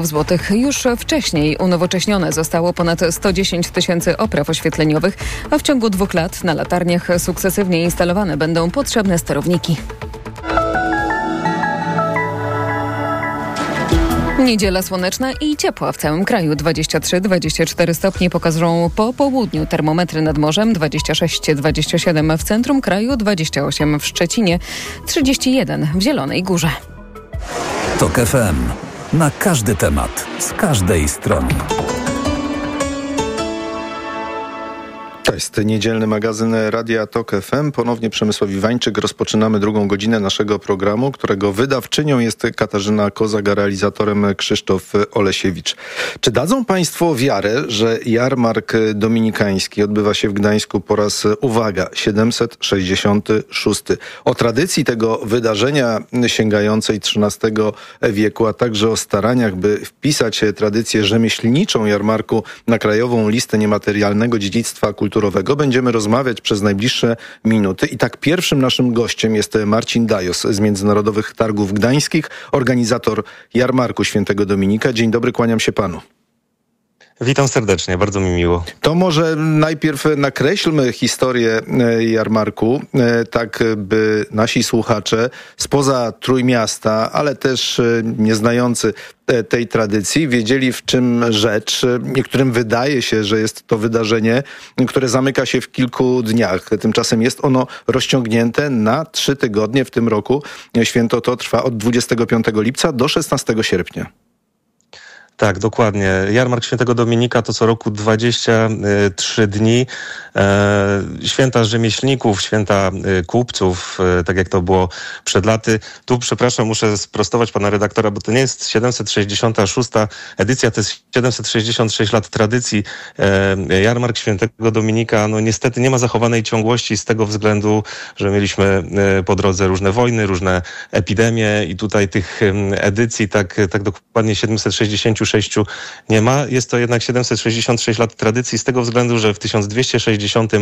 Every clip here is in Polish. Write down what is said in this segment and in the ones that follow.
złotych. Już wcześniej unowocześnione zostało ponad 110 tysięcy opraw oświetleniowych, a w ciągu 2 lat na latarniach sukcesywnie instalowane będą potrzebne sterowniki. Niedziela słoneczna i ciepła w całym kraju. 23-24 stopnie pokażą po południu. Termometry nad morzem 26-27 w centrum kraju, 28 w Szczecinie, 31 w Zielonej Górze. TOK FM. Na każdy temat, z każdej strony. To jest niedzielny magazyn Radia TOK FM. Ponownie Przemysław Iwańczyk. Rozpoczynamy drugą godzinę naszego programu, którego wydawczynią jest Katarzyna Kozak, a realizatorem Krzysztof Olesiewicz. Czy dadzą Państwo wiarę, że jarmark dominikański odbywa się w Gdańsku po raz, uwaga, 766? O tradycji tego wydarzenia sięgającej XIII wieku, a także o staraniach, by wpisać tradycję rzemieślniczą jarmarku na krajową listę niematerialnego dziedzictwa kulturowego, będziemy rozmawiać przez najbliższe minuty. I tak pierwszym naszym gościem jest Marcin Dajos z Międzynarodowych Targów Gdańskich, organizator jarmarku Świętego Dominika. Dzień dobry, kłaniam się panu. Witam serdecznie, bardzo mi miło. To może najpierw nakreślmy historię jarmarku, tak by nasi słuchacze spoza Trójmiasta, ale też nieznający tej tradycji, wiedzieli, w czym rzecz. Niektórym wydaje się, że jest to wydarzenie, które zamyka się w kilku dniach. Tymczasem jest ono rozciągnięte na 3 tygodnie. W tym roku święto to trwa od 25 lipca do 16 sierpnia. Tak, dokładnie. Jarmark Świętego Dominika to co roku 23 dni. Święta rzemieślników, święta kupców, tak jak to było przed laty. Tu, przepraszam, muszę sprostować pana redaktora, bo to nie jest 766. edycja, to jest 766 lat tradycji. Jarmark Świętego Dominika, no niestety nie ma zachowanej ciągłości z tego względu, że mieliśmy po drodze różne wojny, różne epidemie i tutaj tych edycji tak dokładnie 766 nie ma. Jest to jednak 766 lat tradycji z tego względu, że w 1260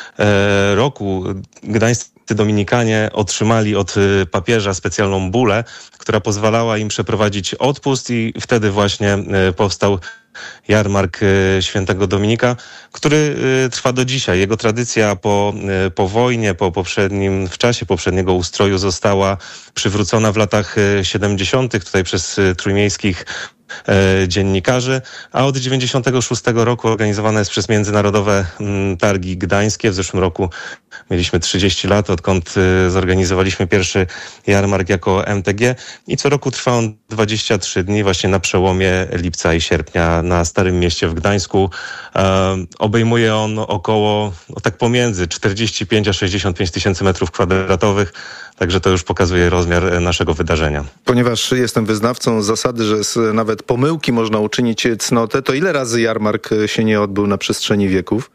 roku gdańscy dominikanie otrzymali od papieża specjalną bulę, która pozwalała im przeprowadzić odpust i wtedy właśnie powstał Jarmark Świętego Dominika, który trwa do dzisiaj. Jego tradycja po wojnie, w czasie poprzedniego ustroju została przywrócona w latach 70. tutaj przez trójmiejskich dziennikarzy, a od 96 roku organizowane jest przez Międzynarodowe Targi Gdańskie. W zeszłym roku mieliśmy 30 lat, odkąd zorganizowaliśmy pierwszy jarmark jako MTG i co roku trwa on 23 dni właśnie na przełomie lipca i sierpnia na Starym Mieście w Gdańsku. Obejmuje on około, tak pomiędzy 45 a 65 tysięcy metrów kwadratowych. Także to już pokazuje rozmiar naszego wydarzenia. Ponieważ jestem wyznawcą zasady, że z nawet pomyłki można uczynić cnotę, to ile razy jarmark się nie odbył na przestrzeni wieków?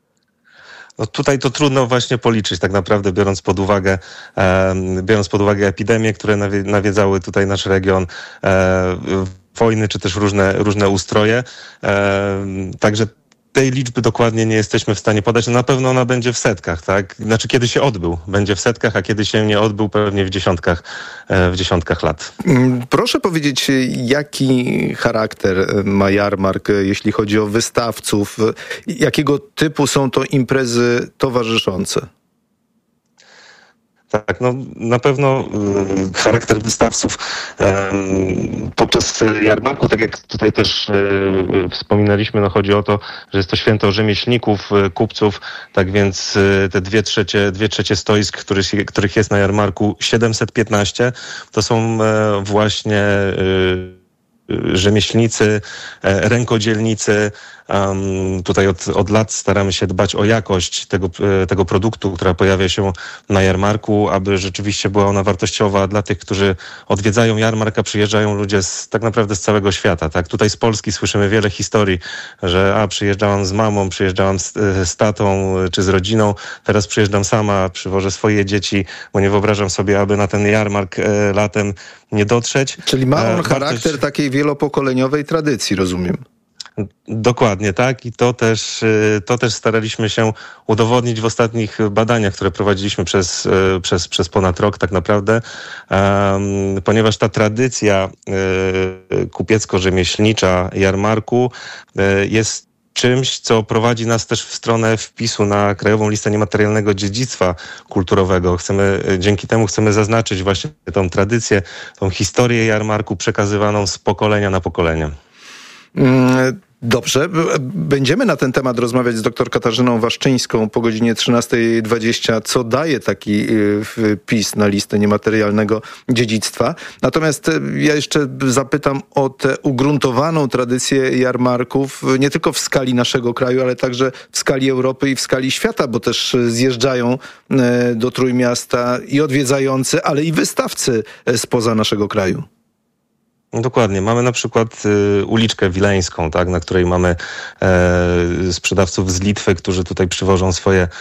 No tutaj to trudno właśnie policzyć tak naprawdę, biorąc pod uwagę epidemie, które nawiedzały tutaj nasz region, wojny czy też różne ustroje. Także tej liczby dokładnie nie jesteśmy w stanie podać. No na pewno ona będzie w setkach, tak? Znaczy, kiedy się odbył, będzie w setkach, a kiedy się nie odbył, pewnie w dziesiątkach lat. Proszę powiedzieć, jaki charakter ma jarmark, jeśli chodzi o wystawców? Jakiego typu są to imprezy towarzyszące? Tak, no na pewno charakter wystawców podczas jarmarku, tak jak tutaj też wspominaliśmy, no chodzi o to, że jest to święto rzemieślników, kupców, tak więc te dwie trzecie stoisk, których jest na jarmarku 715, to są właśnie rzemieślnicy, rękodzielnicy. Tutaj od lat staramy się dbać o jakość tego produktu, która pojawia się na jarmarku, aby rzeczywiście była ona wartościowa dla tych, którzy odwiedzają jarmark, a przyjeżdżają ludzie tak naprawdę z całego świata. Tak? Tutaj z Polski słyszymy wiele historii, że przyjeżdżałam z mamą, przyjeżdżałam z tatą czy z rodziną, teraz przyjeżdżam sama, przywożę swoje dzieci, bo nie wyobrażam sobie, aby na ten jarmark latem nie dotrzeć. Czyli ma on charakter takiej wielopokoleniowej tradycji, rozumiem. Dokładnie, tak. I to też staraliśmy się udowodnić w ostatnich badaniach, które prowadziliśmy przez ponad rok tak naprawdę, ponieważ ta tradycja kupiecko-rzemieślnicza jarmarku jest czymś, co prowadzi nas też w stronę wpisu na Krajową Listę Niematerialnego Dziedzictwa Kulturowego. Dzięki temu chcemy zaznaczyć właśnie tą tradycję, tą historię jarmarku przekazywaną z pokolenia na pokolenie. Dobrze, będziemy na ten temat rozmawiać z dr Katarzyną Waszczyńską po godzinie 13:20, co daje taki wpis na listę niematerialnego dziedzictwa. Natomiast ja jeszcze zapytam o tę ugruntowaną tradycję jarmarków, nie tylko w skali naszego kraju, ale także w skali Europy i w skali świata, bo też zjeżdżają do Trójmiasta i odwiedzający, ale i wystawcy spoza naszego kraju. Dokładnie. Mamy na przykład uliczkę Wileńską, tak, na której mamy sprzedawców z Litwy, którzy tutaj przywożą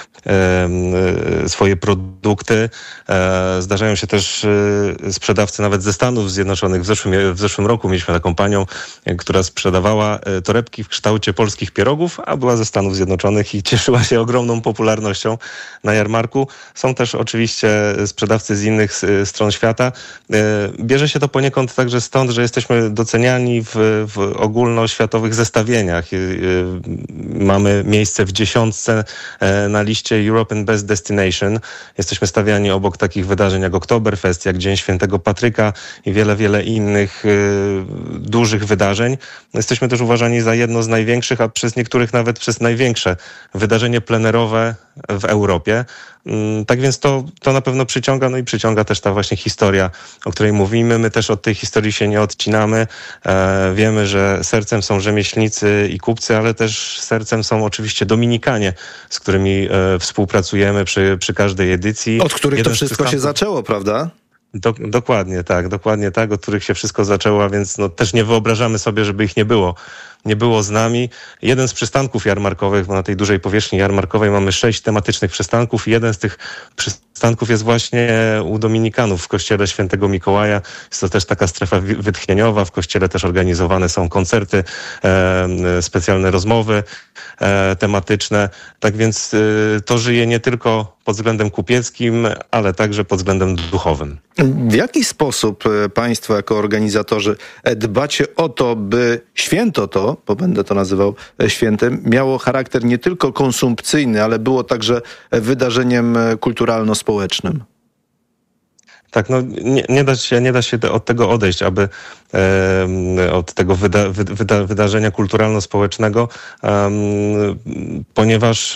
swoje produkty. Zdarzają się też sprzedawcy nawet ze Stanów Zjednoczonych. W zeszłym roku mieliśmy taką panią, która sprzedawała torebki w kształcie polskich pierogów, a była ze Stanów Zjednoczonych i cieszyła się ogromną popularnością na jarmarku. Są też oczywiście sprzedawcy z innych stron świata. Bierze się to poniekąd także stąd, że jesteśmy doceniani w ogólnoświatowych zestawieniach. Mamy miejsce w 10 na liście European Best Destination. Jesteśmy stawiani obok takich wydarzeń jak Oktoberfest, jak Dzień Świętego Patryka i wiele innych dużych wydarzeń. Jesteśmy też uważani za jedno z największych, a przez niektórych nawet przez największe wydarzenie plenerowe w Europie. Tak więc to na pewno przyciąga, no i przyciąga też ta właśnie historia, o której mówimy. My też od tej historii się nie odcinamy. Wiemy, że sercem są rzemieślnicy i kupcy, ale też sercem są oczywiście Dominikanie, z którymi współpracujemy przy każdej edycji. Od których to wszystko się zaczęło, prawda? Dokładnie tak, od których się wszystko zaczęło, a więc też nie wyobrażamy sobie, żeby ich nie było z nami. Jeden z przystanków jarmarkowych, bo na tej dużej powierzchni jarmarkowej mamy 6 tematycznych przystanków i jeden z tych przystanków jest właśnie u Dominikanów w kościele Świętego Mikołaja. Jest to też taka strefa wytchnieniowa. W kościele też organizowane są koncerty, specjalne rozmowy tematyczne. Tak więc to żyje nie tylko pod względem kupieckim, ale także pod względem duchowym. W jaki sposób państwo jako organizatorzy dbacie o to, by święto to, bo będę to nazywał świętem, miało charakter nie tylko konsumpcyjny, ale było także wydarzeniem kulturalno-społecznym? Tak, nie da się od tego odejść, aby od tego wydarzenia kulturalno-społecznego, ponieważ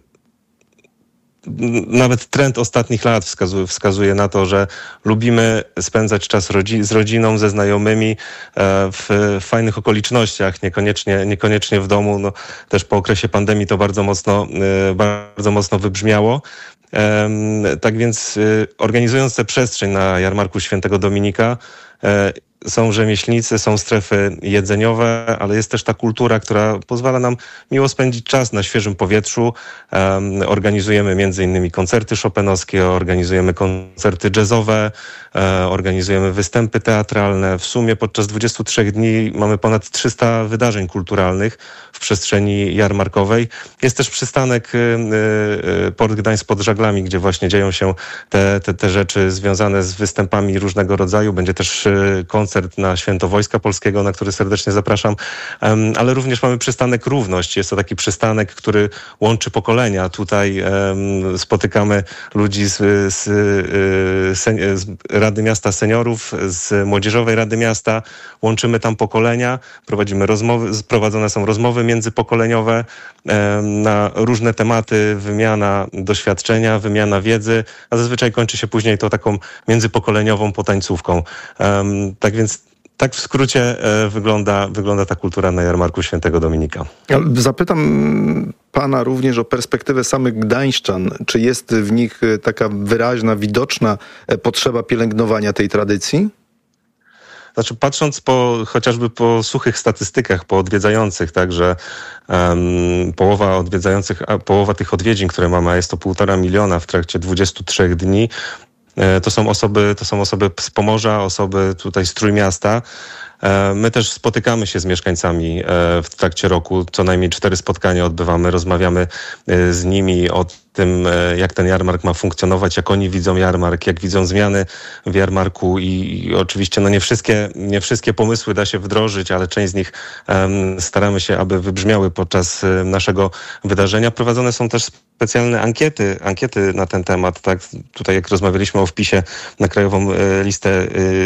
nawet trend ostatnich lat wskazuje na to, że lubimy spędzać czas z rodziną, ze znajomymi w fajnych okolicznościach, niekoniecznie w domu. Też po okresie pandemii to bardzo mocno wybrzmiało. Tak więc organizując tę przestrzeń na jarmarku Świętego Dominika, są rzemieślnicy, są strefy jedzeniowe, ale jest też ta kultura, która pozwala nam miło spędzić czas na świeżym powietrzu. Organizujemy między innymi koncerty chopinowskie, organizujemy koncerty jazzowe, organizujemy występy teatralne. W sumie podczas 23 dni mamy ponad 300 wydarzeń kulturalnych w przestrzeni jarmarkowej. Jest też przystanek Port Gdańsk pod Żaglami, gdzie właśnie dzieją się te rzeczy związane z występami różnego rodzaju. Będzie też koncert na Święto Wojska Polskiego, na który serdecznie zapraszam, ale również mamy przystanek Równość. Jest to taki przystanek, który łączy pokolenia. Tutaj spotykamy ludzi z Rady Miasta Seniorów, z Młodzieżowej Rady Miasta. Łączymy tam pokolenia, prowadzone są rozmowy międzypokoleniowe na różne tematy, wymiana doświadczenia, wymiana wiedzy, a zazwyczaj kończy się później to taką międzypokoleniową potańcówką. Tak więc tak w skrócie wygląda ta kultura na jarmarku Świętego Dominika. Zapytam pana również o perspektywę samych gdańszczan. Czy jest w nich taka wyraźna, widoczna potrzeba pielęgnowania tej tradycji? Znaczy, patrząc chociażby po suchych statystykach, po odwiedzających, także połowa tych odwiedzin, które mamy, a jest to 1,5 miliona w trakcie 23 dni, to są osoby z Pomorza, osoby tutaj z Trójmiasta. My też spotykamy się z mieszkańcami w trakcie roku. Co najmniej 4 spotkania odbywamy, rozmawiamy z nimi o tym, jak ten jarmark ma funkcjonować, jak oni widzą jarmark, jak widzą zmiany w jarmarku i oczywiście nie wszystkie pomysły da się wdrożyć, ale część z nich staramy się, aby wybrzmiały podczas naszego wydarzenia. Prowadzone są też specjalne ankiety na ten temat. Tak? Tutaj jak rozmawialiśmy o wpisie na Krajową Listę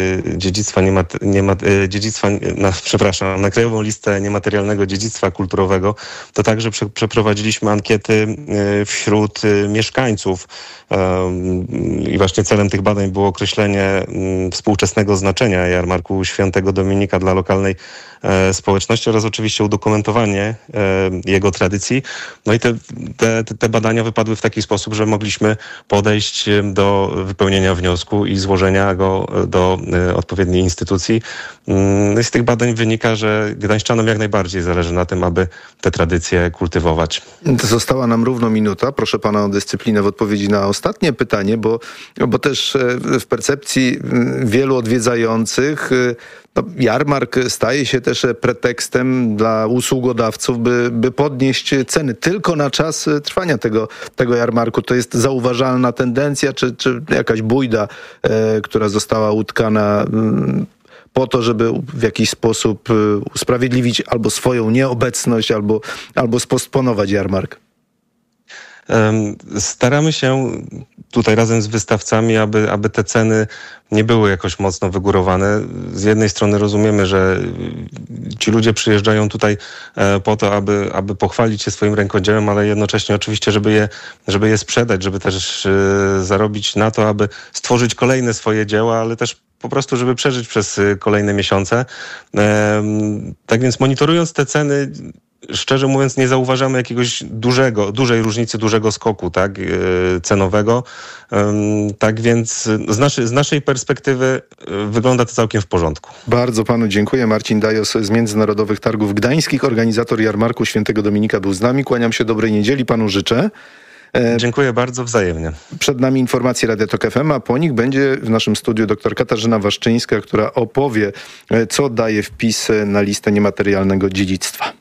na Krajową Listę Niematerialnego Dziedzictwa Kulturowego, to także przeprowadziliśmy ankiety wśród mieszkańców i właśnie celem tych badań było określenie współczesnego znaczenia jarmarku Świętego Dominika dla lokalnej społeczności oraz oczywiście udokumentowanie jego tradycji. No i te badania wypadły w taki sposób, że mogliśmy podejść do wypełnienia wniosku i złożenia go do odpowiedniej instytucji. Z tych badań wynika, że gdańszczanom jak najbardziej zależy na tym, aby te tradycje kultywować. Została nam równo minuta. Proszę pana o dyscyplinę w odpowiedzi na ostatnie pytanie, bo też w percepcji wielu odwiedzających jarmark staje się też pretekstem dla usługodawców, by podnieść ceny tylko na czas trwania tego jarmarku. To jest zauważalna tendencja, czy jakaś bujda, która została utkana po to, żeby w jakiś sposób usprawiedliwić albo swoją nieobecność, albo spostponować jarmark? Staramy się tutaj razem z wystawcami, aby te ceny nie były jakoś mocno wygórowane. Z jednej strony rozumiemy, że ci ludzie przyjeżdżają tutaj po to, aby pochwalić się swoim rękodziełem, ale jednocześnie oczywiście, żeby je sprzedać, żeby też zarobić na to, aby stworzyć kolejne swoje dzieła, ale też po prostu, żeby przeżyć przez kolejne miesiące. Tak więc monitorując te ceny, szczerze mówiąc, nie zauważamy jakiegoś dużej różnicy, dużego skoku, tak, cenowego. Tak więc z naszej perspektywy wygląda to całkiem w porządku. Bardzo panu dziękuję. Marcin Dajos z Międzynarodowych Targów Gdańskich, organizator jarmarku Świętego Dominika był z nami. Kłaniam się, dobrej niedzieli panu życzę. Dziękuję bardzo, wzajemnie. Przed nami informacje Radia Tok FM, a po nich będzie w naszym studiu dr Katarzyna Waszczyńska, która opowie, co daje wpis na listę niematerialnego dziedzictwa.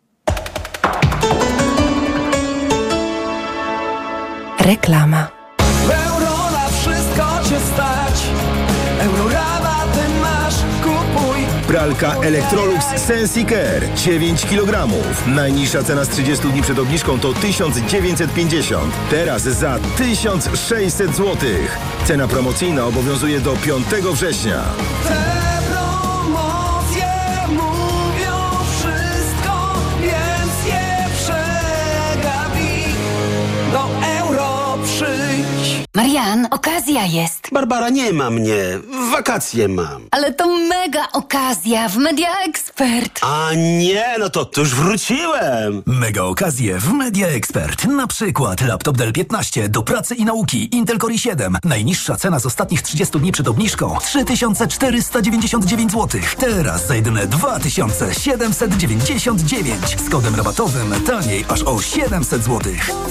Reklama. Euro na wszystko cię stać. Eurorabaty masz, kupuj. Pralka Electrolux Sensicare 9 kg. Najniższa cena z 30 dni przed obniżką to 1950. Teraz za 1600 zł. Cena promocyjna obowiązuje do 5 września. Te promocje mówią wszystko, więc je przegapij. Do Euro przyjdź. Marian, okazja jest. Barbara, nie ma mnie. Wakacje mam. Ale to mega okazja w Media Expert. A nie, no to już wróciłem. Mega okazje w Media Expert. Na przykład laptop Dell 15 do pracy i nauki Intel Core i7. Najniższa cena z ostatnich 30 dni przed obniżką 3499 zł. Teraz za jedyne 2799. Z kodem rabatowym taniej aż o 700 zł.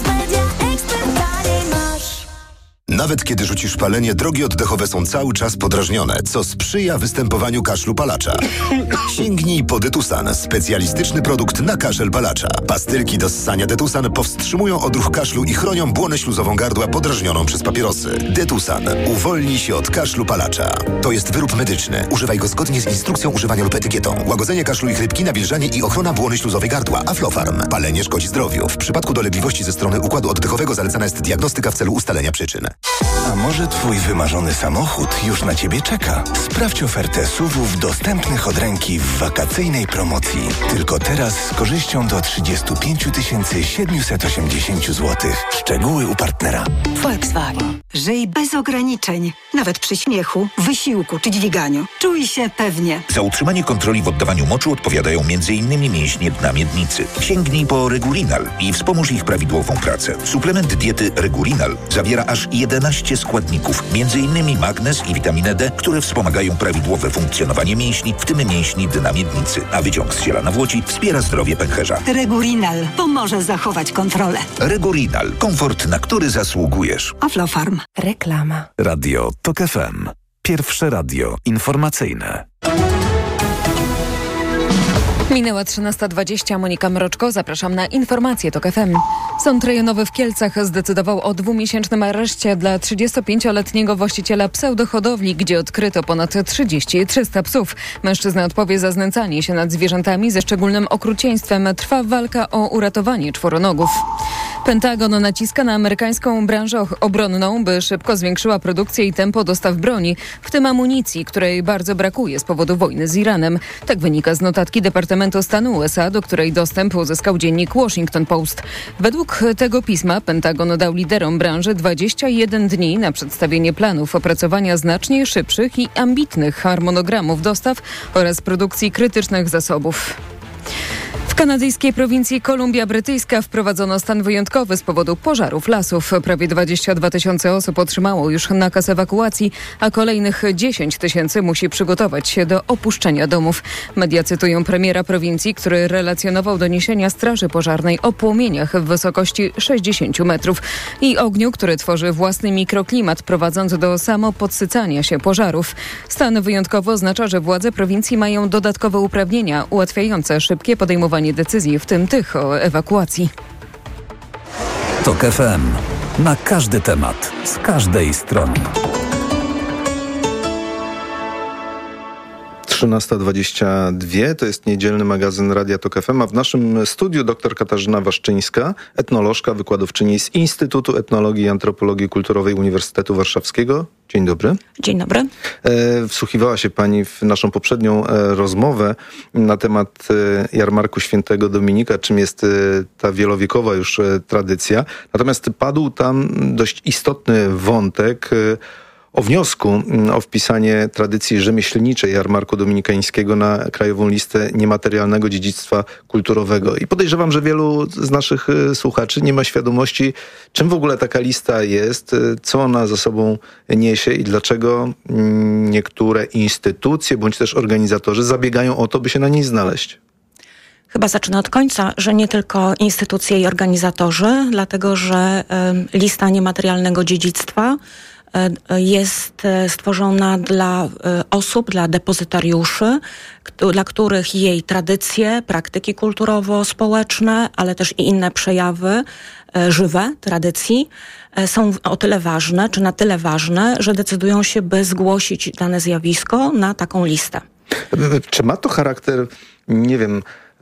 Nawet kiedy rzucisz palenie, drogi oddechowe są cały czas podrażnione, co sprzyja występowaniu kaszlu palacza. Sięgnij po Detusan, specjalistyczny produkt na kaszel palacza. Pastylki do ssania Detusan powstrzymują odruch kaszlu i chronią błonę śluzową gardła podrażnioną przez papierosy. Detusan uwolni się od kaszlu palacza. To jest wyrób medyczny. Używaj go zgodnie z instrukcją używania lub etykietą. Łagodzenie kaszlu i chrypki, nawilżanie i ochrona błony śluzowej gardła. Aflofarm. Palenie szkodzi zdrowiu. W przypadku dolegliwości ze strony układu oddechowego zalecana jest diagnostyka w celu ustalenia przyczyn. A może twój wymarzony samochód już na ciebie czeka? Sprawdź ofertę SUV-ów dostępnych od ręki w wakacyjnej promocji. Tylko teraz z korzyścią do 35 780 zł. Szczegóły u partnera. Volkswagen. Żyj bez ograniczeń. Nawet przy śmiechu, wysiłku czy dźwiganiu. Czuj się pewnie. Za utrzymanie kontroli w oddawaniu moczu odpowiadają m.in. mięśnie dna miednicy. Sięgnij po Regulinal i wspomóż ich prawidłową pracę. Suplement diety Regulinal zawiera aż 11 składników, m.in. magnez i witaminę D, które wspomagają prawidłowe funkcjonowanie mięśni, w tym mięśni dna miednicy. A wyciąg z ziela nawłoci wspiera zdrowie pęcherza. Regulinal pomoże zachować kontrolę. Regulinal. Komfort, na który zasługujesz. Aflofarm. Radio Tok FM. Pierwsze radio informacyjne. Minęła 13:20, Monika Mroczko, zapraszam na informacje TOK FM. Sąd rejonowy w Kielcach zdecydował o 2-miesięcznym areszcie dla 35-letniego właściciela pseudohodowli, gdzie odkryto ponad 300 psów. Mężczyzna odpowie za znęcanie się nad zwierzętami ze szczególnym okrucieństwem. Trwa walka o uratowanie czworonogów. Pentagon naciska na amerykańską branżę obronną, by szybko zwiększyła produkcję i tempo dostaw broni, w tym amunicji, której bardzo brakuje z powodu wojny z Iranem. Tak wynika z notatki Departamentu Stanu USA, do której dostęp uzyskał dziennik Washington Post. Według tego pisma Pentagon dał liderom branży 21 dni na przedstawienie planów opracowania znacznie szybszych i ambitnych harmonogramów dostaw oraz produkcji krytycznych zasobów. W kanadyjskiej prowincji Kolumbia Brytyjska wprowadzono stan wyjątkowy z powodu pożarów lasów. Prawie 22 000 osób otrzymało już nakaz ewakuacji, a kolejnych 10 000 musi przygotować się do opuszczenia domów. Media cytują premiera prowincji, który relacjonował doniesienia straży pożarnej o płomieniach w wysokości 60 metrów i ogniu, który tworzy własny mikroklimat, prowadząc do samopodsycania się pożarów. Stan wyjątkowy oznacza, że władze prowincji mają dodatkowe uprawnienia ułatwiające szybkie podejmowanie decyzji, w tym tych o ewakuacji. TOK FM. Na każdy temat, z każdej strony. 13:22, to jest niedzielny magazyn Radia TOK FM, a w naszym studiu dr Katarzyna Waszczyńska, etnolożka, wykładowczyni z Instytutu Etnologii i Antropologii Kulturowej Uniwersytetu Warszawskiego. Dzień dobry. Dzień dobry. Wsłuchiwała się pani w naszą poprzednią rozmowę na temat jarmarku Świętego Dominika, czym jest ta wielowiekowa już tradycja. Natomiast padł tam dość istotny wątek o wniosku o wpisanie tradycji rzemieślniczej jarmarku dominikańskiego na krajową listę niematerialnego dziedzictwa kulturowego. I podejrzewam, że wielu z naszych słuchaczy nie ma świadomości, czym w ogóle taka lista jest, co ona za sobą niesie i dlaczego niektóre instytucje bądź też organizatorzy zabiegają o to, by się na niej znaleźć. Chyba zacznę od końca, że nie tylko instytucje i organizatorzy, dlatego że lista niematerialnego dziedzictwa jest stworzona dla osób, dla depozytariuszy, dla których jej tradycje, praktyki kulturowo-społeczne, ale też i inne przejawy żywe tradycji są o tyle ważne, czy na tyle ważne, że decydują się, by zgłosić dane zjawisko na taką listę. Czy ma to charakter, nie wiem,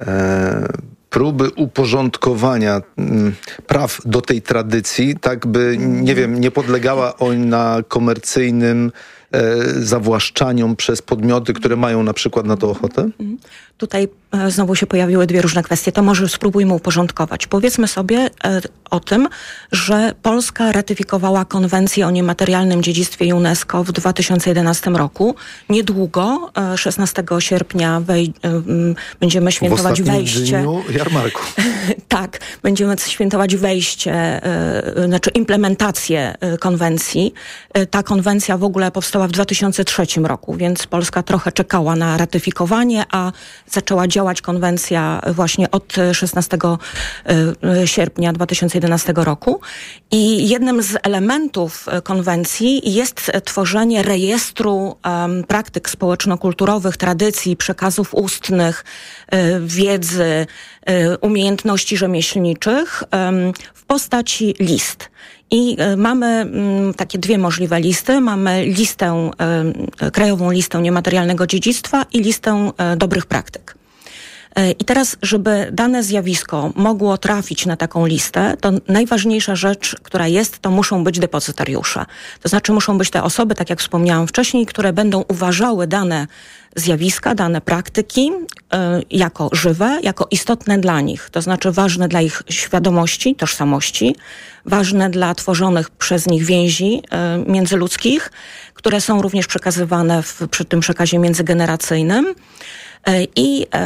próby uporządkowania praw do tej tradycji, tak by, nie wiem, nie podlegała ona komercyjnym zawłaszczaniom przez podmioty, które mają na przykład na to ochotę? Tutaj znowu się pojawiły dwie różne kwestie. To może spróbujmy uporządkować. Powiedzmy sobie o tym, że Polska ratyfikowała konwencję o niematerialnym dziedzictwie UNESCO w 2011 roku. Niedługo, 16 sierpnia będziemy świętować wejście... dniu jarmarku. Tak, będziemy świętować wejście, znaczy implementację konwencji. Ta konwencja w ogóle powstała w 2003 roku, więc Polska trochę czekała na ratyfikowanie, a zaczęła działać konwencja właśnie od 16 sierpnia 2011 roku. I jednym z elementów konwencji jest tworzenie rejestru praktyk społeczno-kulturowych, tradycji, przekazów ustnych, wiedzy, umiejętności rzemieślniczych w postaci list. I mamy takie dwie możliwe listy. Mamy listę, krajową listę niematerialnego dziedzictwa i listę dobrych praktyk. I teraz, żeby dane zjawisko mogło trafić na taką listę, to najważniejsza rzecz, która jest, to muszą być depozytariusze. To znaczy muszą być te osoby, tak jak wspomniałam wcześniej, które będą uważały dane zjawiska, dane praktyki jako żywe, jako istotne dla nich. To znaczy ważne dla ich świadomości, tożsamości, ważne dla tworzonych przez nich więzi międzyludzkich, które są również przekazywane przy tym przekazie międzygeneracyjnym.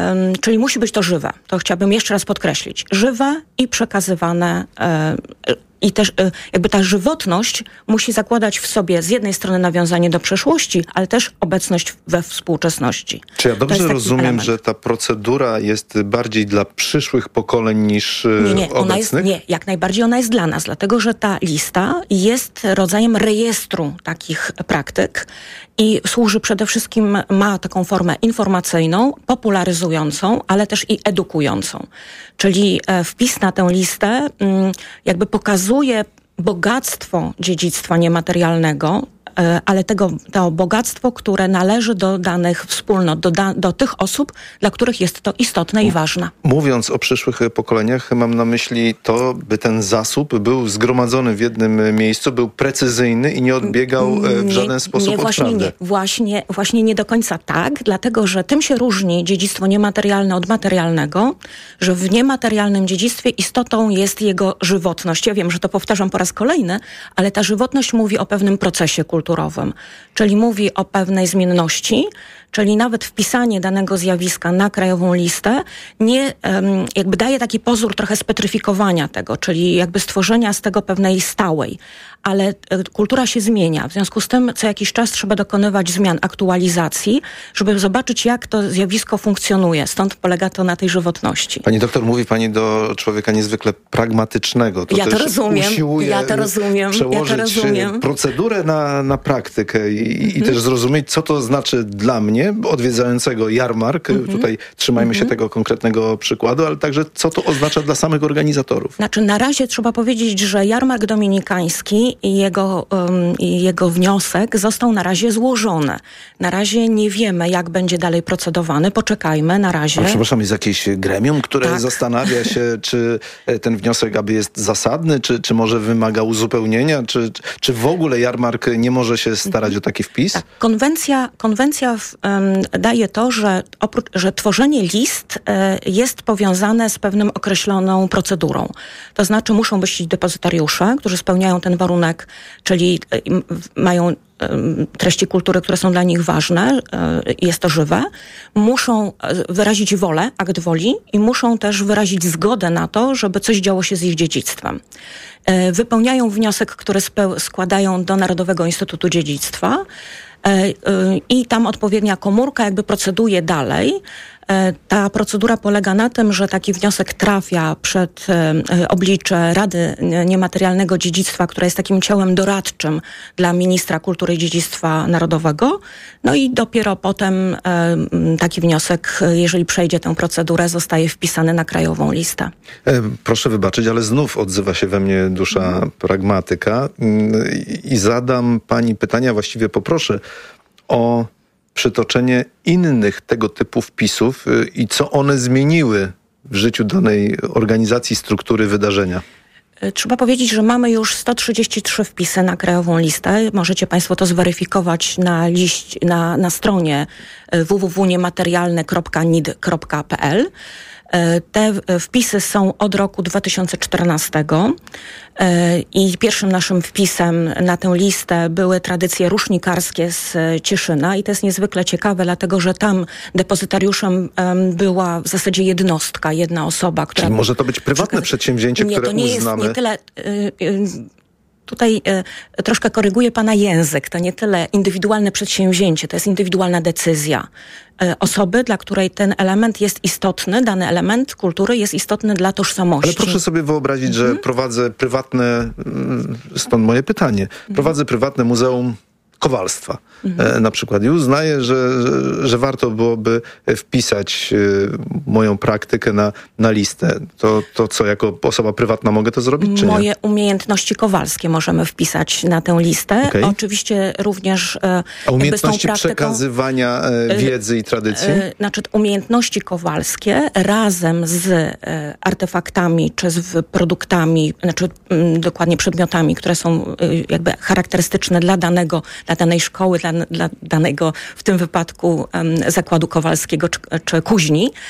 Czyli musi być to żywe. To chciałabym jeszcze raz podkreślić. Żywe i przekazywane I też jakby ta żywotność musi zakładać w sobie z jednej strony nawiązanie do przeszłości, ale też obecność we współczesności. Czy ja dobrze rozumiem, że ta procedura jest bardziej dla przyszłych pokoleń niż obecnych? Nie, jak najbardziej ona jest dla nas, dlatego że ta lista jest rodzajem rejestru takich praktyk i służy przede wszystkim, ma taką formę informacyjną, popularyzującą, ale też i edukującą. Czyli wpis na tę listę jakby pokazuje bogactwo dziedzictwa niematerialnego, ale to bogactwo, które należy do danych wspólnot, do tych osób, dla których jest to istotne i ważne. Mówiąc o przyszłych pokoleniach, mam na myśli to, by ten zasób był zgromadzony w jednym miejscu, był precyzyjny i nie odbiegał w żaden sposób od prawdy. Właśnie nie do końca tak, dlatego że tym się różni dziedzictwo niematerialne od materialnego, że w niematerialnym dziedzictwie istotą jest jego żywotność. Ja wiem, że to powtarzam po raz kolejny, ale ta żywotność mówi o pewnym procesie kulturowym, czyli mówi o pewnej zmienności, czyli nawet wpisanie danego zjawiska na krajową listę jakby daje taki pozór trochę spetryfikowania tego, czyli jakby stworzenia z tego pewnej stałej. Ale kultura się zmienia. W związku z tym co jakiś czas trzeba dokonywać zmian, aktualizacji, żeby zobaczyć, jak to zjawisko funkcjonuje. Stąd polega to na tej żywotności. Pani doktor, mówi pani do człowieka niezwykle pragmatycznego. Ja to rozumiem. Przełożyć procedurę na praktykę i też zrozumieć, co to znaczy dla mnie, odwiedzającego jarmark. Tutaj trzymajmy się tego konkretnego przykładu, ale także co to oznacza dla samych organizatorów. Znaczy, na razie trzeba powiedzieć, że jarmark dominikański i jego wniosek został na razie złożony. Na razie nie wiemy, jak będzie dalej procedowany. Poczekajmy na razie. Przepraszam, jest jakieś gremium, które zastanawia się, czy ten wniosek aby jest zasadny, czy może wymaga uzupełnienia, czy w ogóle jarmark nie może się starać o taki wpis? Tak. Konwencja daje to, że tworzenie list jest powiązane z pewną określoną procedurą. To znaczy muszą być depozytariusze, którzy spełniają ten warunek, czyli mają treści kultury, które są dla nich ważne, jest to żywe, muszą wyrazić wolę, akt woli i muszą też wyrazić zgodę na to, żeby coś działo się z ich dziedzictwem. Wypełniają wniosek, który składają do Narodowego Instytutu Dziedzictwa i tam odpowiednia komórka jakby proceduje dalej. Ta procedura polega na tym, że taki wniosek trafia przed oblicze Rady Niematerialnego Dziedzictwa, która jest takim ciałem doradczym dla ministra kultury i dziedzictwa narodowego. No i dopiero potem taki wniosek, jeżeli przejdzie tę procedurę, zostaje wpisany na krajową listę. Proszę wybaczyć, ale znów odzywa się we mnie dusza pragmatyka i zadam pani pytania, właściwie poproszę o przytoczenie innych tego typu wpisów i co one zmieniły w życiu danej organizacji, struktury wydarzenia. Trzeba powiedzieć, że mamy już 133 wpisy na krajową listę. Możecie państwo to zweryfikować na stronie www.niematerialne.nid.pl. Te wpisy są od roku 2014 i pierwszym naszym wpisem na tę listę były tradycje rusznikarskie z Cieszyna i to jest niezwykle ciekawe, dlatego że tam depozytariuszem była w zasadzie jednostka, jedna osoba, która... Czyli może to być prywatne przedsięwzięcie, które uznamy... Nie, to nie jest nie tyle... Tutaj troszkę koryguję pana język. To nie tyle indywidualne przedsięwzięcie, to jest indywidualna decyzja osoby, dla której ten element jest istotny, dany element kultury jest istotny dla tożsamości. Ale proszę sobie wyobrazić, że prowadzę prywatne, stąd moje pytanie, prowadzę prywatne muzeum kowalstwa na przykład i uznaję, że warto byłoby wpisać moją praktykę na listę. To co, jako osoba prywatna mogę to zrobić, czy nie? Moje umiejętności kowalskie możemy wpisać na tę listę. Okay. Oczywiście również a umiejętności przekazywania wiedzy i tradycji? Znaczy umiejętności kowalskie razem z artefaktami czy z produktami, znaczy dokładnie przedmiotami, które są jakby charakterystyczne dla danej szkoły, dla danego w tym wypadku zakładu kowalskiego czy kuźni,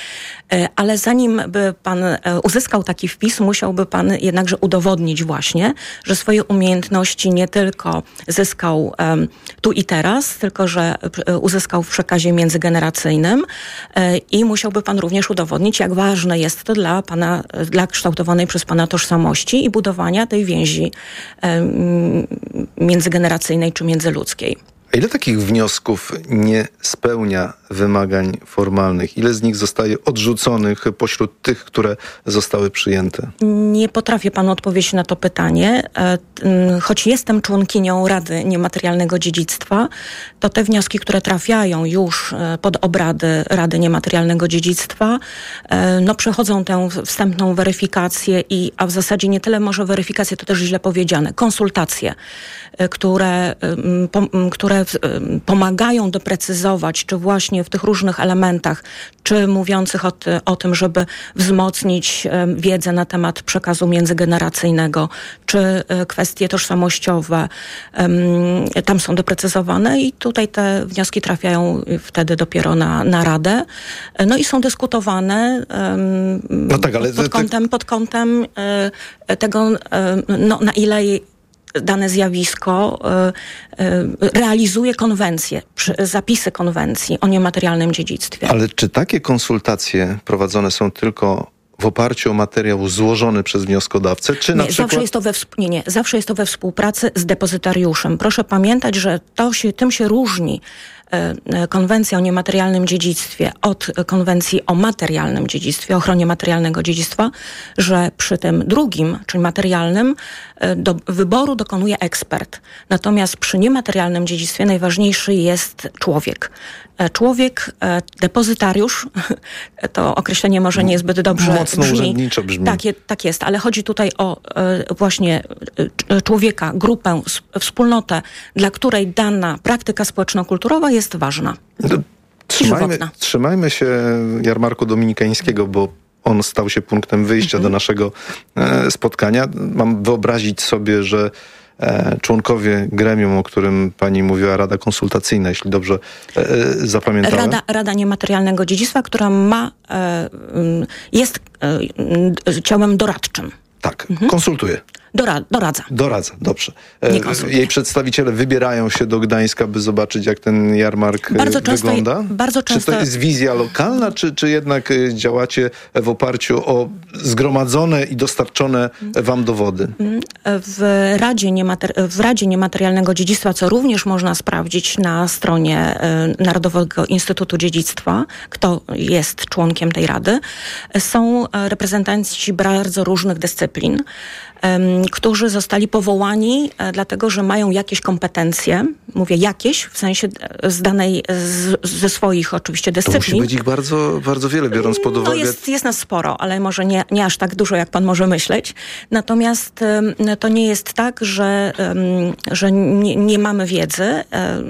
Ale zanim by pan uzyskał taki wpis, musiałby pan jednakże udowodnić właśnie, że swoje umiejętności nie tylko zyskał tu i teraz, tylko że uzyskał w przekazie międzygeneracyjnym i musiałby pan również udowodnić, jak ważne jest to dla pana, dla kształtowanej przez pana tożsamości i budowania tej więzi międzygeneracyjnej czy międzyludzkiej. A ile takich wniosków nie spełnia wymagań formalnych? Ile z nich zostaje odrzuconych pośród tych, które zostały przyjęte? Nie potrafię panu odpowiedzieć na to pytanie. Choć jestem członkinią Rady Niematerialnego Dziedzictwa, to te wnioski, które trafiają już pod obrady Rady Niematerialnego Dziedzictwa, przechodzą tę wstępną weryfikację a w zasadzie nie tyle może weryfikację, to też źle powiedziane, konsultacje, które pomagają doprecyzować, czy właśnie w tych różnych elementach, czy mówiących o tym, żeby wzmocnić wiedzę na temat przekazu międzygeneracyjnego, czy kwestie tożsamościowe tam są doprecyzowane i tutaj te wnioski trafiają wtedy dopiero na Radę. No i są dyskutowane pod kątem tego, na ile dane zjawisko realizuje konwencję, zapisy konwencji o niematerialnym dziedzictwie. Ale czy takie konsultacje prowadzone są tylko w oparciu o materiał złożony przez wnioskodawcę, czy na przykład... Zawsze jest to we współpracy z depozytariuszem. Proszę pamiętać, że tym się różni konwencja o niematerialnym dziedzictwie od konwencji o materialnym dziedzictwie, ochronie materialnego dziedzictwa, że przy tym drugim, czyli materialnym, wyboru dokonuje ekspert. Natomiast przy niematerialnym dziedzictwie najważniejszy jest człowiek. Depozytariusz, to określenie może niezbyt dobrze mocno urzędniczo brzmi. Tak jest, ale chodzi tutaj o właśnie człowieka, grupę, wspólnotę, dla której dana praktyka społeczno-kulturowa jest ważna. Trzymajmy się jarmarku dominikańskiego, bo on stał się punktem wyjścia do naszego spotkania. Mam wyobrazić sobie, że członkowie gremium, o którym pani mówiła, Rada Konsultacyjna, jeśli dobrze zapamiętałem. Rada Niematerialnego Dziedzictwa, która jest ciałem doradczym. Tak, konsultuje. Doradza, dobrze. Jej przedstawiciele wybierają się do Gdańska, by zobaczyć, jak ten jarmark wygląda? Bardzo często. Czy to jest wizja lokalna, czy jednak działacie w oparciu o zgromadzone i dostarczone wam dowody? W Radzie Niematerialnego Dziedzictwa, co również można sprawdzić na stronie Narodowego Instytutu Dziedzictwa, kto jest członkiem tej rady, są reprezentanci bardzo różnych dyscyplin, którzy zostali powołani dlatego, że mają jakieś kompetencje, mówię jakieś, w sensie ze swoich oczywiście dyscyplin. To musi być ich bardzo, bardzo wiele, biorąc pod uwagę... Jest nas sporo, ale może nie aż tak dużo, jak pan może myśleć. Natomiast to nie jest tak, że nie mamy wiedzy,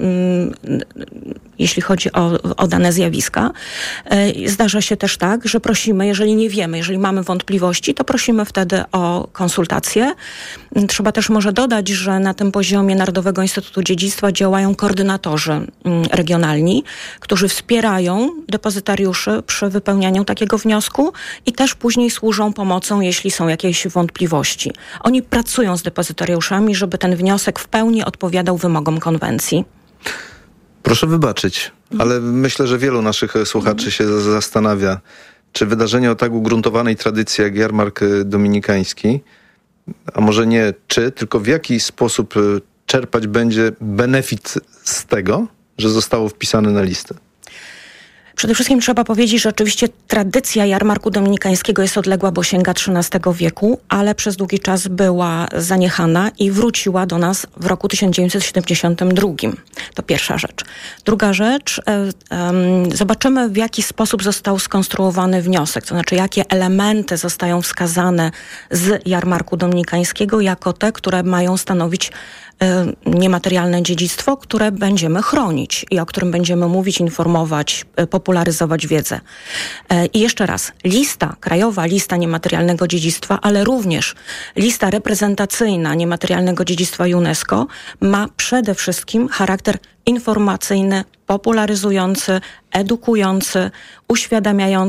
jeśli chodzi o dane zjawiska. Zdarza się też tak, że prosimy, jeżeli nie wiemy, jeżeli mamy wątpliwości, to prosimy wtedy o konsultacje. Trzeba też może dodać, że na tym poziomie Narodowego Instytutu Dziedzictwa działają koordynatorzy regionalni, którzy wspierają depozytariuszy przy wypełnianiu takiego wniosku i też później służą pomocą, jeśli są jakieś wątpliwości. Oni pracują z depozytariuszami, żeby ten wniosek w pełni odpowiadał wymogom konwencji. Proszę wybaczyć, ale myślę, że wielu naszych słuchaczy się zastanawia, czy wydarzenie o tak ugruntowanej tradycji jak jarmark dominikański, a może nie tylko w jaki sposób czerpać będzie benefit z tego, że zostało wpisane na listę? Przede wszystkim trzeba powiedzieć, że oczywiście tradycja jarmarku dominikańskiego jest odległa, bo sięga XIII wieku, ale przez długi czas była zaniechana i wróciła do nas w roku 1972. To pierwsza rzecz. Druga rzecz, zobaczymy, w jaki sposób został skonstruowany wniosek, to znaczy jakie elementy zostają wskazane z jarmarku dominikańskiego jako te, które mają stanowić niematerialne dziedzictwo, które będziemy chronić i o którym będziemy mówić, informować, popularyzować wiedzę. I jeszcze raz, krajowa lista niematerialnego dziedzictwa, ale również lista reprezentacyjna niematerialnego dziedzictwa UNESCO ma przede wszystkim charakter informacyjny, popularyzujący, edukujący, uświadamiający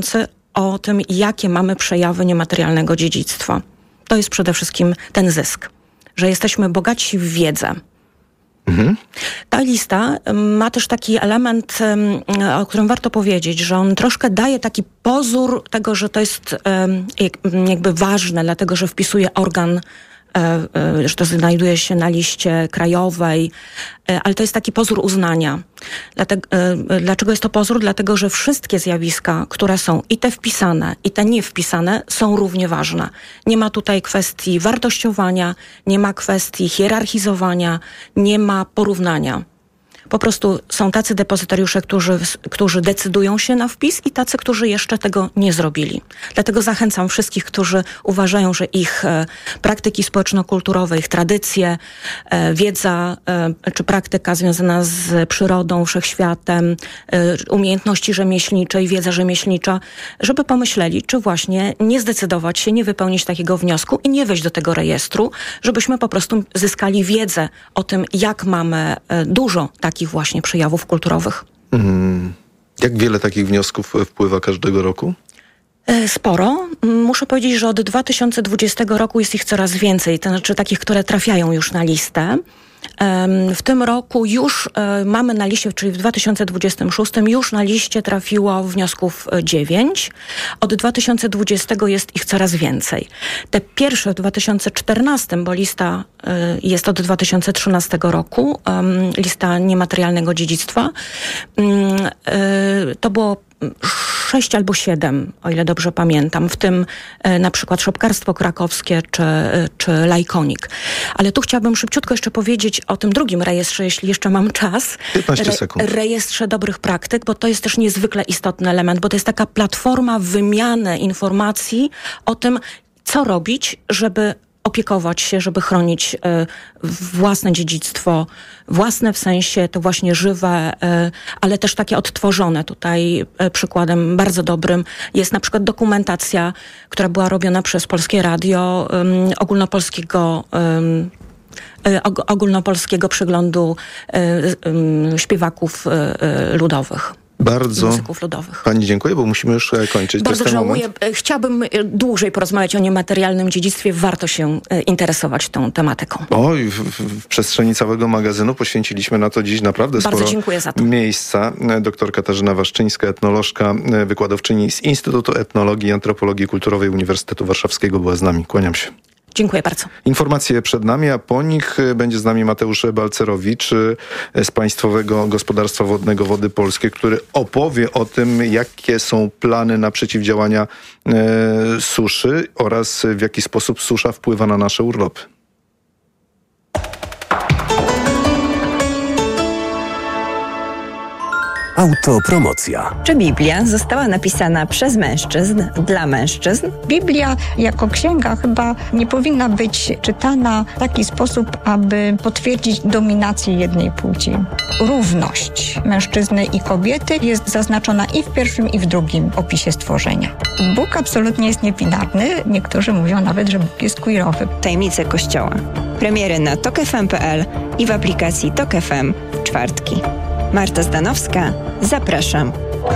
o tym, jakie mamy przejawy niematerialnego dziedzictwa. To jest przede wszystkim ten zysk, że jesteśmy bogaci w wiedzę. Ta lista ma też taki element, o którym warto powiedzieć, że on troszkę daje taki pozór tego, że to jest jakby ważne, dlatego że wpisuje organ, że to znajduje się na liście krajowej, ale to jest taki pozór uznania. Dlaczego jest to pozór? Dlatego, że wszystkie zjawiska, które są i te wpisane, i te niewpisane, są równie którzy nie ma tutaj kwestii wartościowania, nie ma kwestii hierarchizowania, nie ma porównania. Po prostu są tacy depozytariusze, którzy decydują się na wpis i tacy, którzy jeszcze tego nie zrobili. Dlatego zachęcam wszystkich, którzy uważają, że ich praktyki społeczno-kulturowe, ich tradycje, wiedza czy praktyka związana z przyrodą, wszechświatem, umiejętności rzemieślnicze i wiedza rzemieślnicza, żeby pomyśleli, czy właśnie nie zdecydować się, nie wypełnić takiego wniosku i nie wejść do tego rejestru, żebyśmy po prostu zyskali wiedzę o tym, jak mamy dużo takich właśnie przejawów kulturowych. Jak wiele takich wniosków wpływa każdego roku? Sporo. Muszę powiedzieć, że od 2020 roku jest ich coraz więcej, to znaczy takich, które trafiają już na listę. W tym roku już mamy na liście, czyli w 2026 już na liście trafiło wniosków 9. Od 2020 jest ich coraz więcej. Te pierwsze w 2014, bo lista jest od 2013 roku, lista niematerialnego dziedzictwa, to było 6 albo 7, o ile dobrze pamiętam, w tym na przykład Szopkarstwo Krakowskie czy Lajkonik. Ale tu chciałabym szybciutko jeszcze powiedzieć o tym drugim rejestrze, jeśli jeszcze mam czas. 15 sekund. Rejestrze dobrych praktyk, bo to jest też niezwykle istotny element, bo to jest taka platforma wymiany informacji o tym, co robić, żeby opiekować się, żeby chronić własne dziedzictwo, własne w sensie to właśnie żywe, ale też takie odtworzone. Tutaj przykładem bardzo jest na przykład dokumentacja, która była robiona przez Polskie Radio ogólnopolskiego przeglądu śpiewaków ludowych. Bardzo muzyków ludowych. Pani dziękuję, bo musimy już kończyć. Bardzo żałuję. Chciałabym dłużej porozmawiać o niematerialnym dziedzictwie. Warto się interesować tą tematyką. Oj, w przestrzeni całego magazynu poświęciliśmy na to dziś naprawdę bardzo sporo dziękuję za to. Miejsca. Doktor Katarzyna Waszczyńska, etnolożka, wykładowczyni z Instytutu Etnologii i Antropologii Kulturowej Uniwersytetu Warszawskiego była z nami. Kłaniam się. Dziękuję bardzo. Informacje przed nami, a po nich będzie z nami Mateusz Balcerowicz z Państwowego Gospodarstwa Wodnego Wody Polskie, który opowie o tym, jakie są plany na przeciwdziałanie suszy oraz w jaki sposób susza wpływa na nasze urlopy. Autopromocja. Czy Biblia została napisana przez mężczyzn, dla mężczyzn? Biblia jako księga chyba nie powinna być czytana w taki sposób, aby potwierdzić dominację jednej płci. Równość mężczyzny i kobiety jest zaznaczona i w pierwszym, i w drugim opisie stworzenia. Bóg absolutnie jest niebinarny. Niektórzy mówią nawet, że Bóg jest queerowy. Tajemnice Kościoła. Premiery na tokefm.pl i w aplikacji Tok FM w czwartki. Marta Zdanowska, zapraszam.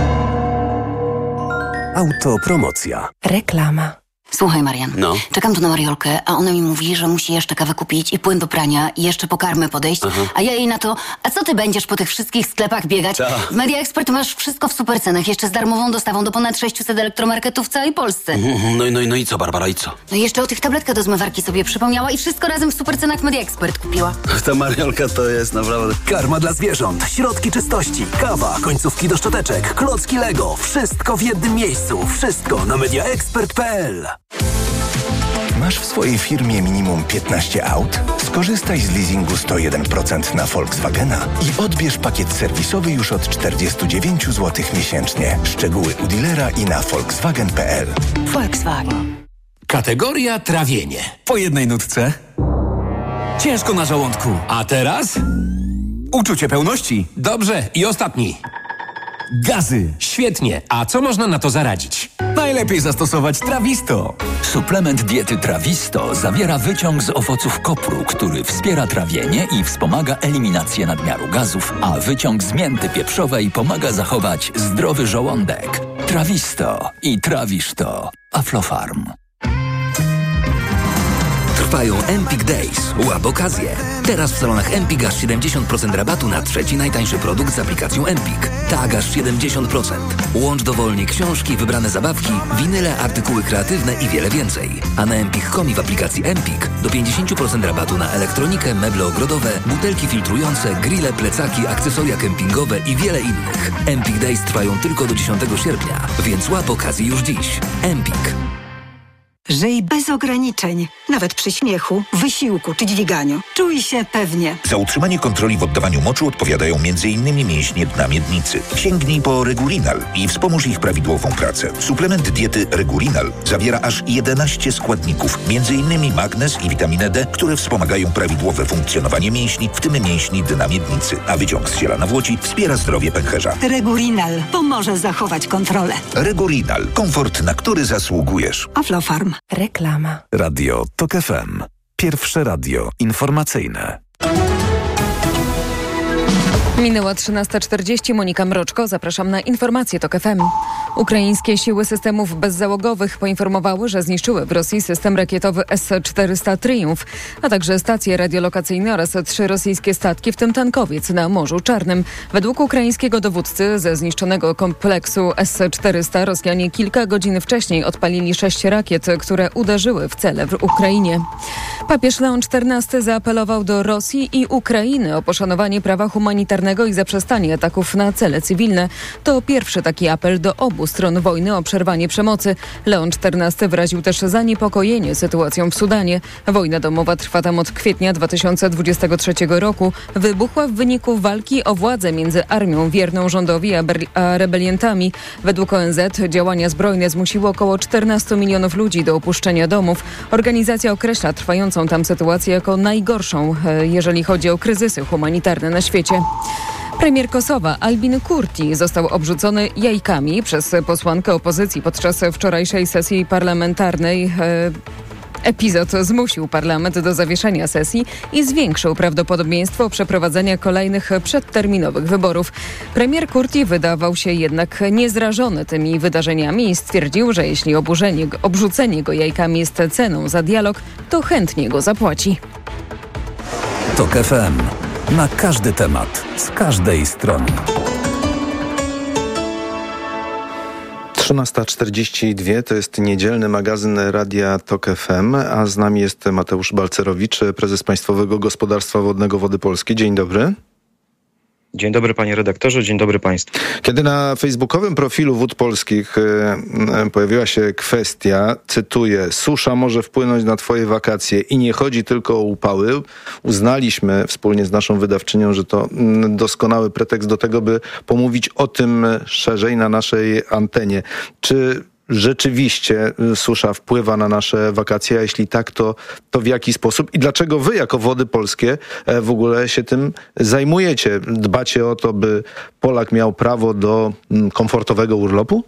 Autopromocja. Reklama. Słuchaj, Marian, czekam tu na Mariolkę, a ona mi mówi, że musi jeszcze kawę kupić i płyn do prania i jeszcze po karmę podejść, a ja jej na to, a co ty będziesz po tych wszystkich sklepach biegać? W Media Expert masz wszystko w super cenach, jeszcze z darmową dostawą do ponad 600 elektromarketów w całej Polsce. No i co, Barbara, i co? No i jeszcze o tych tabletkach do zmywarki sobie przypomniała i wszystko razem w super cenach Media Expert kupiła. Ta Mariolka to jest naprawdę... Karma dla zwierząt, środki czystości, kawa, końcówki do szczoteczek, klocki Lego. Wszystko w jednym miejscu. Wszystko na mediaexpert.pl. Masz w swojej firmie minimum 15 aut? Skorzystaj z leasingu 101% na Volkswagena i odbierz pakiet serwisowy już od 49 zł miesięcznie. Szczegóły u dealera i na volkswagen.pl. Volkswagen. Kategoria trawienie. Po jednej nutce. Ciężko na żołądku. A teraz? Uczucie pełności. Dobrze. I ostatni. Gazy. Świetnie. A co można na to zaradzić? Najlepiej zastosować Trawisto. Suplement diety Trawisto zawiera wyciąg z owoców kopru, który wspiera trawienie i wspomaga eliminację nadmiaru gazów, a wyciąg z mięty pieprzowej pomaga zachować zdrowy żołądek. Trawisto i trawisz to. Aflofarm. Trwają Empik Days. Łap okazję. Teraz w salonach Empik aż 70% rabatu na trzeci najtańszy produkt z aplikacją Empik. Tak, aż 70%. Łącz dowolnie książki, wybrane zabawki, winyle, artykuły kreatywne i wiele więcej. A na empik.com i w aplikacji Empik do 50% rabatu na elektronikę, meble ogrodowe, butelki filtrujące, grille, plecaki, akcesoria kempingowe i wiele innych. Empik Days trwają tylko do 10 sierpnia, więc łap okazję już dziś. Empik. Żyj bez ograniczeń, nawet przy śmiechu, wysiłku czy dźwiganiu. Czuj się pewnie. Za utrzymanie kontroli w oddawaniu moczu odpowiadają m.in. mięśnie dna miednicy. Sięgnij po Regurinal i wspomóż ich prawidłową pracę. Suplement diety Regurinal zawiera aż 11 składników, m.in. magnez i witaminę D, które wspomagają prawidłowe funkcjonowanie mięśni, w tym mięśni dna miednicy. A wyciąg z ziela nawłoci wspiera zdrowie pęcherza. Regurinal pomoże zachować kontrolę. Regurinal. Komfort, na który zasługujesz. Aflofarm. Reklama. Radio TOK FM. Pierwsze radio informacyjne. Minęła 13:40. Monika Mroczko. Zapraszam na informacje TOK FM. Ukraińskie siły systemów bezzałogowych poinformowały, że zniszczyły w Rosji system rakietowy S-400 Triumf, a także stacje radiolokacyjne oraz 3 rosyjskie statki, w tym tankowiec na Morzu Czarnym. Według ukraińskiego dowódcy ze zniszczonego kompleksu S-400 Rosjanie kilka godzin wcześniej odpalili 6 rakiet, które uderzyły w cele w Ukrainie. Papież Leon XIV zaapelował do Rosji i Ukrainy o poszanowanie prawa humanitarnego i zaprzestanie ataków na cele cywilne. To pierwszy taki apel do obu stron wojny o przerwanie przemocy. Leon XIV wyraził też zaniepokojenie sytuacją w Sudanie. Wojna domowa trwa tam od kwietnia 2023 roku. Wybuchła w wyniku walki o władzę między armią wierną rządowi a rebeliantami. Według ONZ działania zbrojne zmusiły około 14 milionów ludzi do opuszczenia domów. Organizacja określa trwającą tam sytuację jako najgorszą, jeżeli chodzi o kryzysy humanitarne na świecie. Premier Kosowa Albin Kurti został obrzucony jajkami przez posłankę opozycji podczas wczorajszej sesji parlamentarnej. Epizod zmusił parlament do zawieszenia sesji i zwiększył prawdopodobieństwo przeprowadzenia kolejnych przedterminowych wyborów. Premier Kurti wydawał się jednak niezrażony tymi wydarzeniami i stwierdził, że jeśli obrzucenie go jajkami jest ceną za dialog, to chętnie go zapłaci. TOK FM. Na każdy temat, z każdej strony. 13:42 to jest niedzielny magazyn Radia TOK FM, a z nami jest Mateusz Balcerowicz, prezes Państwowego Gospodarstwa Wodnego Wody Polskie. Dzień dobry. Dzień dobry panie redaktorze, dzień dobry państwu. Kiedy na facebookowym profilu Wód Polskich pojawiła się kwestia, cytuję, susza może wpłynąć na twoje wakacje i nie chodzi tylko o upały, uznaliśmy wspólnie z naszą wydawczynią, że to doskonały pretekst do tego, by pomówić o tym szerzej na naszej antenie. Czy rzeczywiście susza wpływa na nasze wakacje, a jeśli tak, to w jaki sposób i dlaczego wy jako Wody Polskie w ogóle się tym zajmujecie? Dbacie o to, by Polak miał prawo do komfortowego urlopu?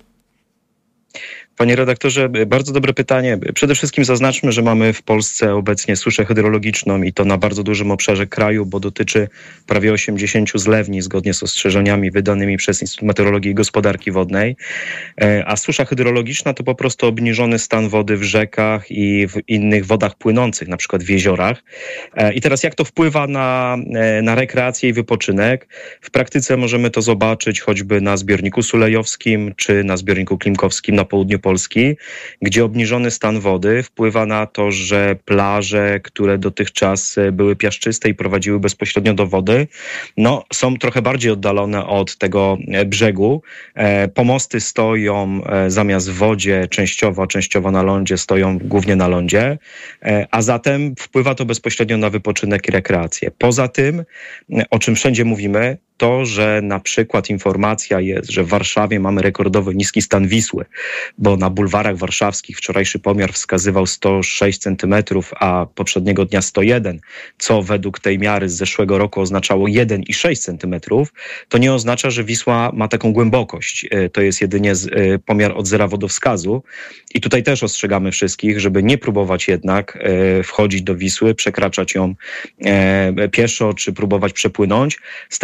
Panie redaktorze, bardzo dobre pytanie. Przede wszystkim zaznaczmy, że mamy w Polsce obecnie suszę hydrologiczną i to na bardzo dużym obszarze kraju, bo dotyczy prawie 80 zlewni zgodnie z ostrzeżeniami wydanymi przez Instytut Meteorologii i Gospodarki Wodnej. A susza hydrologiczna to po prostu obniżony stan wody w rzekach i w innych wodach płynących, na przykład w jeziorach. I teraz jak to wpływa na rekreację i wypoczynek? W praktyce możemy to zobaczyć choćby na zbiorniku sulejowskim czy na zbiorniku klimkowskim na południu Polski, gdzie obniżony stan wody wpływa na to, że plaże, które dotychczas były piaszczyste i prowadziły bezpośrednio do wody, są trochę bardziej oddalone od tego brzegu. Pomosty stoją zamiast w wodzie częściowo na lądzie, stoją głównie na lądzie, a zatem wpływa to bezpośrednio na wypoczynek i rekreację. Poza tym, o czym wszędzie mówimy, to, że na przykład informacja jest, że w Warszawie mamy rekordowo niski stan Wisły, bo na bulwarach warszawskich wczorajszy pomiar wskazywał 106 cm, a poprzedniego dnia 101, co według tej miary z zeszłego roku oznaczało 1,6 cm, to nie oznacza, że Wisła ma taką głębokość. To jest jedynie pomiar od zera wodowskazu i tutaj też ostrzegamy wszystkich, żeby nie próbować jednak wchodzić do Wisły, przekraczać ją pieszo, czy próbować przepłynąć. Z tego powodu,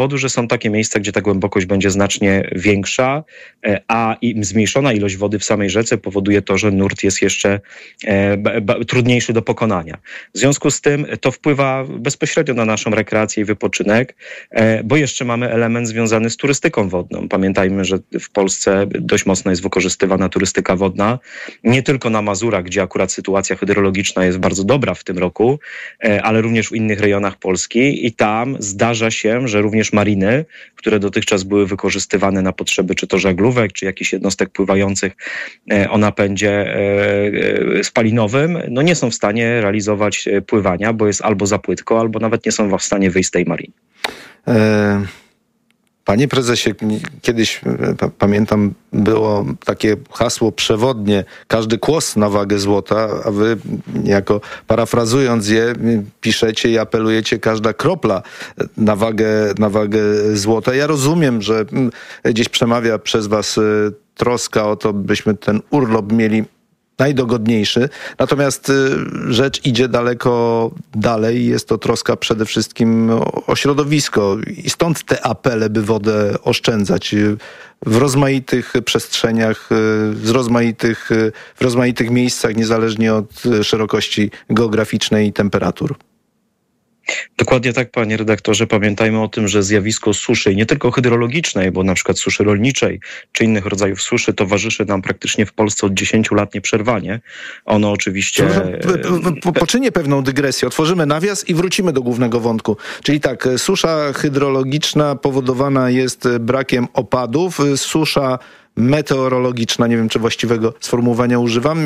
powodu, że są takie miejsca, gdzie ta głębokość będzie znacznie większa, a zmniejszona ilość wody w samej rzece powoduje to, że nurt jest jeszcze trudniejszy do pokonania. W związku z tym to wpływa bezpośrednio na naszą rekreację i wypoczynek, bo jeszcze mamy element związany z turystyką wodną. Pamiętajmy, że w Polsce dość mocno jest wykorzystywana turystyka wodna, nie tylko na Mazurach, gdzie akurat sytuacja hydrologiczna jest bardzo dobra w tym roku, ale również w innych rejonach Polski i tam zdarza się, że również mariny, które dotychczas były wykorzystywane na potrzeby czy to żaglówek, czy jakichś jednostek pływających o napędzie spalinowym, no nie są w stanie realizować pływania, bo jest albo za płytko, albo nawet nie są w stanie wyjść z tej mariny. Panie prezesie, kiedyś, pamiętam, było takie hasło przewodnie, każdy kłos na wagę złota, a wy niejako parafrazując je, piszecie i apelujecie każda kropla na wagę złota. Ja rozumiem, że gdzieś przemawia przez was troska o to, byśmy ten urlop mieli najdogodniejszy. Natomiast rzecz idzie daleko dalej. Jest to troska przede wszystkim o środowisko i stąd te apele, by wodę oszczędzać w rozmaitych przestrzeniach, w rozmaitych miejscach, niezależnie od szerokości geograficznej i temperatur. Dokładnie tak, panie redaktorze. Pamiętajmy o tym, że zjawisko suszy, nie tylko hydrologicznej, bo na przykład suszy rolniczej czy innych rodzajów suszy towarzyszy nam praktycznie w Polsce od 10 lat nieprzerwanie. Ono oczywiście... Poczynię pewną dygresję. Otworzymy nawias i wrócimy do głównego wątku. Czyli tak, susza hydrologiczna powodowana jest brakiem opadów. Susza meteorologiczna, nie wiem, czy właściwego sformułowania używam,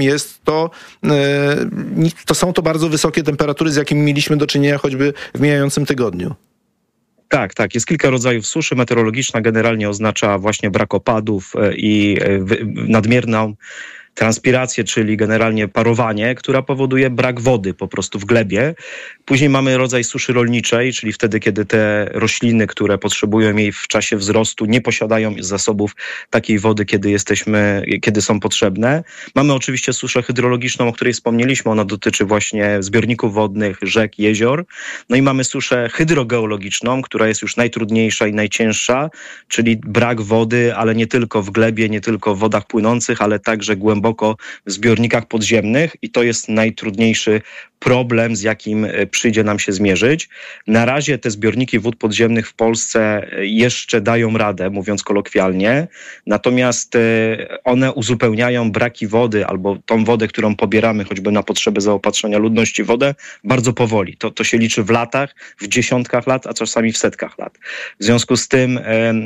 są to bardzo wysokie temperatury, z jakimi mieliśmy do czynienia choćby w mijającym tygodniu. Tak. Jest kilka rodzajów suszy. Meteorologiczna generalnie oznacza właśnie brak opadów i nadmierną transpirację, czyli generalnie parowanie, która powoduje brak wody po prostu w glebie. Później mamy rodzaj suszy rolniczej, czyli wtedy, kiedy te rośliny, które potrzebują jej w czasie wzrostu, nie posiadają zasobów takiej wody, kiedy są potrzebne. Mamy oczywiście suszę hydrologiczną, o której wspomnieliśmy. Ona dotyczy właśnie zbiorników wodnych, rzek, jezior. No i mamy suszę hydrogeologiczną, która jest już najtrudniejsza i najcięższa, czyli brak wody, ale nie tylko w glebie, nie tylko w wodach płynących, ale także głęboko w zbiornikach podziemnych i to jest najtrudniejszy problem, z jakim przyjdzie nam się zmierzyć. Na razie te zbiorniki wód podziemnych w Polsce jeszcze dają radę, mówiąc kolokwialnie, natomiast one uzupełniają braki wody albo tą wodę, którą pobieramy choćby na potrzeby zaopatrzenia ludności w wodę, bardzo powoli. To się liczy w latach, w dziesiątkach lat, a czasami w setkach lat. W związku z tym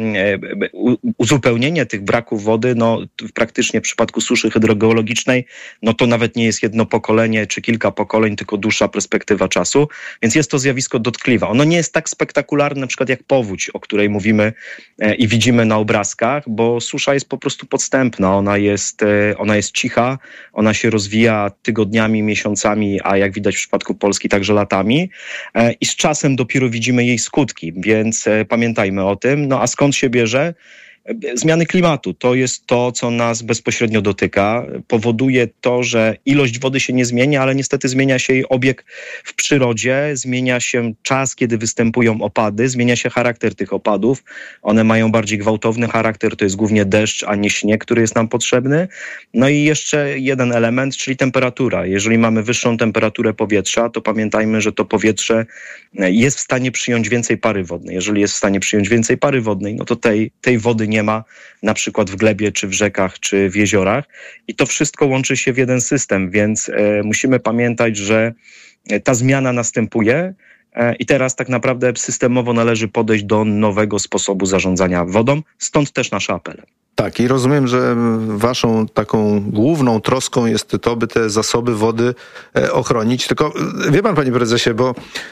uzupełnienie tych braków wody, praktycznie w przypadku suszy hydrogeologicznej, to nawet nie jest jedno pokolenie czy kilka pokoleń, tylko dłuższa perspektywa czasu, więc jest to zjawisko dotkliwe. Ono nie jest tak spektakularne na przykład jak powódź, o której mówimy i widzimy na obrazkach, bo susza jest po prostu podstępna, ona jest cicha, ona się rozwija tygodniami, miesiącami, a jak widać w przypadku Polski także latami i z czasem dopiero widzimy jej skutki, więc pamiętajmy o tym. A skąd się bierze? Zmiany klimatu to jest to, co nas bezpośrednio dotyka. Powoduje to, że ilość wody się nie zmienia, ale niestety zmienia się jej obieg w przyrodzie, zmienia się czas, kiedy występują opady, zmienia się charakter tych opadów. One mają bardziej gwałtowny charakter, to jest głównie deszcz, a nie śnieg, który jest nam potrzebny. No i jeszcze jeden element, czyli temperatura. Jeżeli mamy wyższą temperaturę powietrza, to pamiętajmy, że to powietrze jest w stanie przyjąć więcej pary wodnej. Jeżeli jest w stanie przyjąć więcej pary wodnej, to tej wody nie ma na przykład w glebie, czy w rzekach, czy w jeziorach i to wszystko łączy się w jeden system, więc musimy pamiętać, że ta zmiana następuje i teraz tak naprawdę systemowo należy podejść do nowego sposobu zarządzania wodą, stąd też nasze apele. Tak, i rozumiem, że waszą taką główną troską jest to, by te zasoby wody ochronić, tylko wie pan, panie prezesie, bo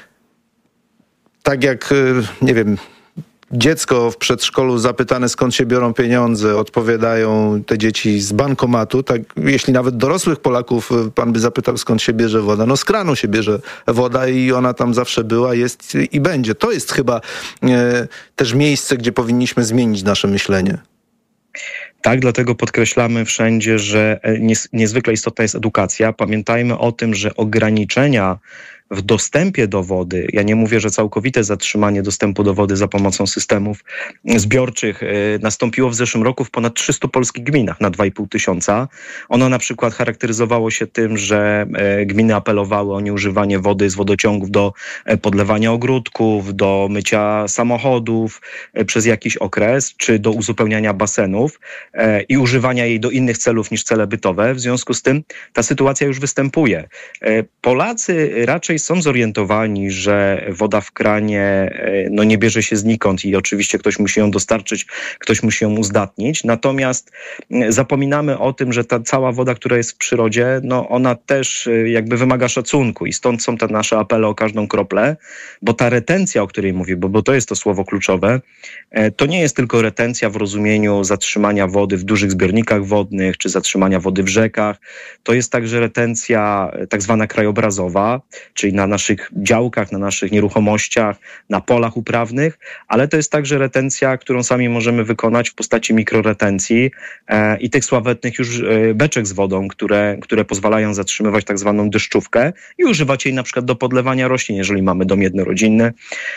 tak jak, nie wiem, dziecko w przedszkolu zapytane, skąd się biorą pieniądze, odpowiadają te dzieci z bankomatu. Tak, jeśli nawet dorosłych Polaków pan by zapytał, skąd się bierze woda. Z kranu się bierze woda i ona tam zawsze była, jest i będzie. To jest chyba też miejsce, gdzie powinniśmy zmienić nasze myślenie. Tak, dlatego podkreślamy wszędzie, że niezwykle istotna jest edukacja. Pamiętajmy o tym, że ograniczenia w dostępie do wody, ja nie mówię, że całkowite zatrzymanie dostępu do wody za pomocą systemów zbiorczych nastąpiło w zeszłym roku w ponad 300 polskich gminach na 2,5 tysiąca. Ono na przykład charakteryzowało się tym, że gminy apelowały o nieużywanie wody z wodociągów do podlewania ogródków, do mycia samochodów przez jakiś okres, czy do uzupełniania basenów i używania jej do innych celów niż cele bytowe. W związku z tym ta sytuacja już występuje. Polacy raczej są zorientowani, że woda w kranie nie bierze się znikąd i oczywiście ktoś musi ją dostarczyć, ktoś musi ją uzdatnić. Natomiast zapominamy o tym, że ta cała woda, która jest w przyrodzie, ona też jakby wymaga szacunku i stąd są te nasze apele o każdą kroplę, bo ta retencja, o której mówię, bo to jest to słowo kluczowe, to nie jest tylko retencja w rozumieniu zatrzymania wody w dużych zbiornikach wodnych, czy zatrzymania wody w rzekach. To jest także retencja tak zwana krajobrazowa, czyli na naszych działkach, na naszych nieruchomościach, na polach uprawnych, ale to jest także retencja, którą sami możemy wykonać w postaci mikroretencji i tych sławetnych już beczek z wodą, które pozwalają zatrzymywać tak zwaną deszczówkę i używać jej na przykład do podlewania roślin, jeżeli mamy dom jednorodzinny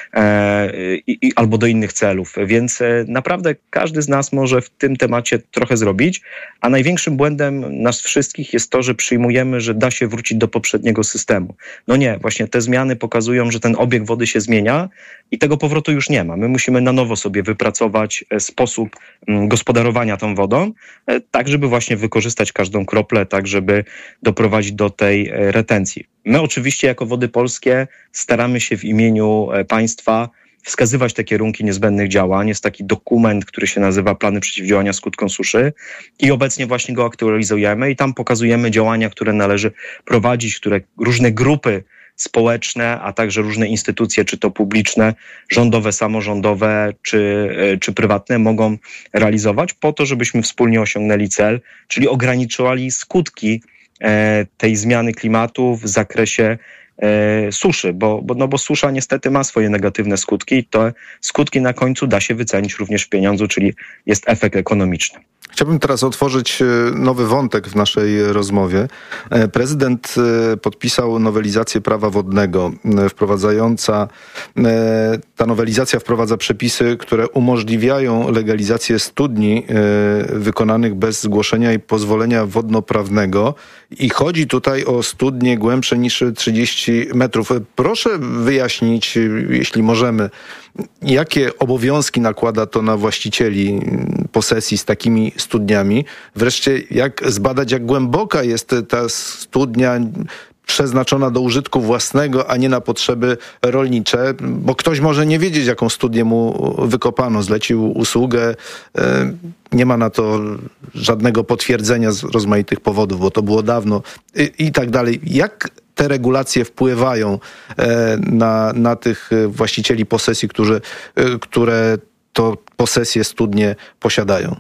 albo do innych celów. Więc naprawdę każdy z nas może w tym temacie trochę zrobić, a największym błędem nas wszystkich jest to, że przyjmujemy, że da się wrócić do poprzedniego systemu. No nie, właśnie te zmiany pokazują, że ten obieg wody się zmienia i tego powrotu już nie ma. My musimy na nowo sobie wypracować sposób gospodarowania tą wodą, tak żeby właśnie wykorzystać każdą kroplę, tak żeby doprowadzić do tej retencji. My oczywiście jako Wody Polskie staramy się w imieniu państwa wskazywać te kierunki niezbędnych działań. Jest taki dokument, który się nazywa Plany Przeciwdziałania Skutkom Suszy i obecnie właśnie go aktualizujemy i tam pokazujemy działania, które należy prowadzić, które różne grupy społeczne, a także różne instytucje, czy to publiczne, rządowe, samorządowe, czy prywatne mogą realizować po to, żebyśmy wspólnie osiągnęli cel, czyli ograniczali skutki tej zmiany klimatu w zakresie suszy, bo susza niestety ma swoje negatywne skutki i te skutki na końcu da się wycenić również w pieniądzu, czyli jest efekt ekonomiczny. Chciałbym teraz otworzyć nowy wątek w naszej rozmowie. Prezydent podpisał nowelizację prawa wodnego. Ta nowelizacja wprowadza przepisy, które umożliwiają legalizację studni wykonanych bez zgłoszenia i pozwolenia wodnoprawnego. I chodzi tutaj o studnie głębsze niż 30 metrów. Proszę wyjaśnić, jeśli możemy, jakie obowiązki nakłada to na właścicieli posesji z takimi studniami? Wreszcie jak zbadać, jak głęboka jest ta studnia przeznaczona do użytku własnego, a nie na potrzeby rolnicze, bo ktoś może nie wiedzieć, jaką studnię mu wykopano, zlecił usługę, nie ma na to żadnego potwierdzenia z rozmaitych powodów, bo to było dawno i tak dalej. Jak te regulacje wpływają na tych właścicieli posesji, które to posesje studnie posiadają?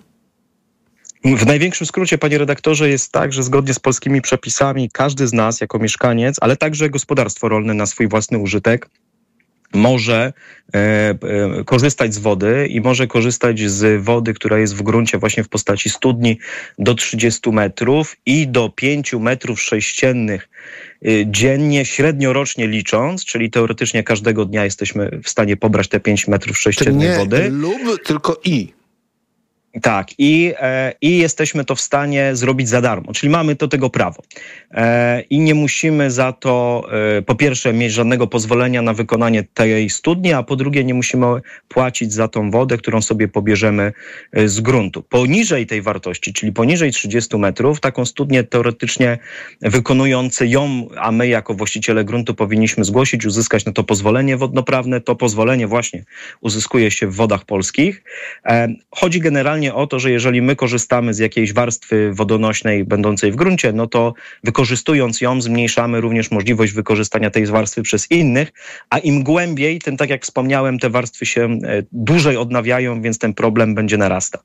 W największym skrócie, panie redaktorze, jest tak, że zgodnie z polskimi przepisami każdy z nas jako mieszkaniec, ale także gospodarstwo rolne na swój własny użytek może korzystać z wody i może korzystać z wody, która jest w gruncie właśnie w postaci studni do 30 metrów i do 5 metrów sześciennych dziennie, średniorocznie licząc, czyli teoretycznie każdego dnia jesteśmy w stanie pobrać te 5 metrów sześciennych wody. Lub tylko i. Tak, i jesteśmy to w stanie zrobić za darmo, czyli mamy do tego prawo. I nie musimy za to, po pierwsze, mieć żadnego pozwolenia na wykonanie tej studni, a po drugie, nie musimy płacić za tą wodę, którą sobie pobierzemy z gruntu. Poniżej tej wartości, czyli poniżej 30 metrów, taką studnię teoretycznie wykonujący ją, a my jako właściciele gruntu powinniśmy zgłosić, uzyskać na to pozwolenie wodnoprawne. To pozwolenie właśnie uzyskuje się w Wodach Polskich. Chodzi generalnie o to, że jeżeli my korzystamy z jakiejś warstwy wodonośnej będącej w gruncie, no to wykorzystując ją zmniejszamy również możliwość wykorzystania tej warstwy przez innych, a im głębiej, tym, tak jak wspomniałem, te warstwy się dłużej odnawiają, więc ten problem będzie narastał.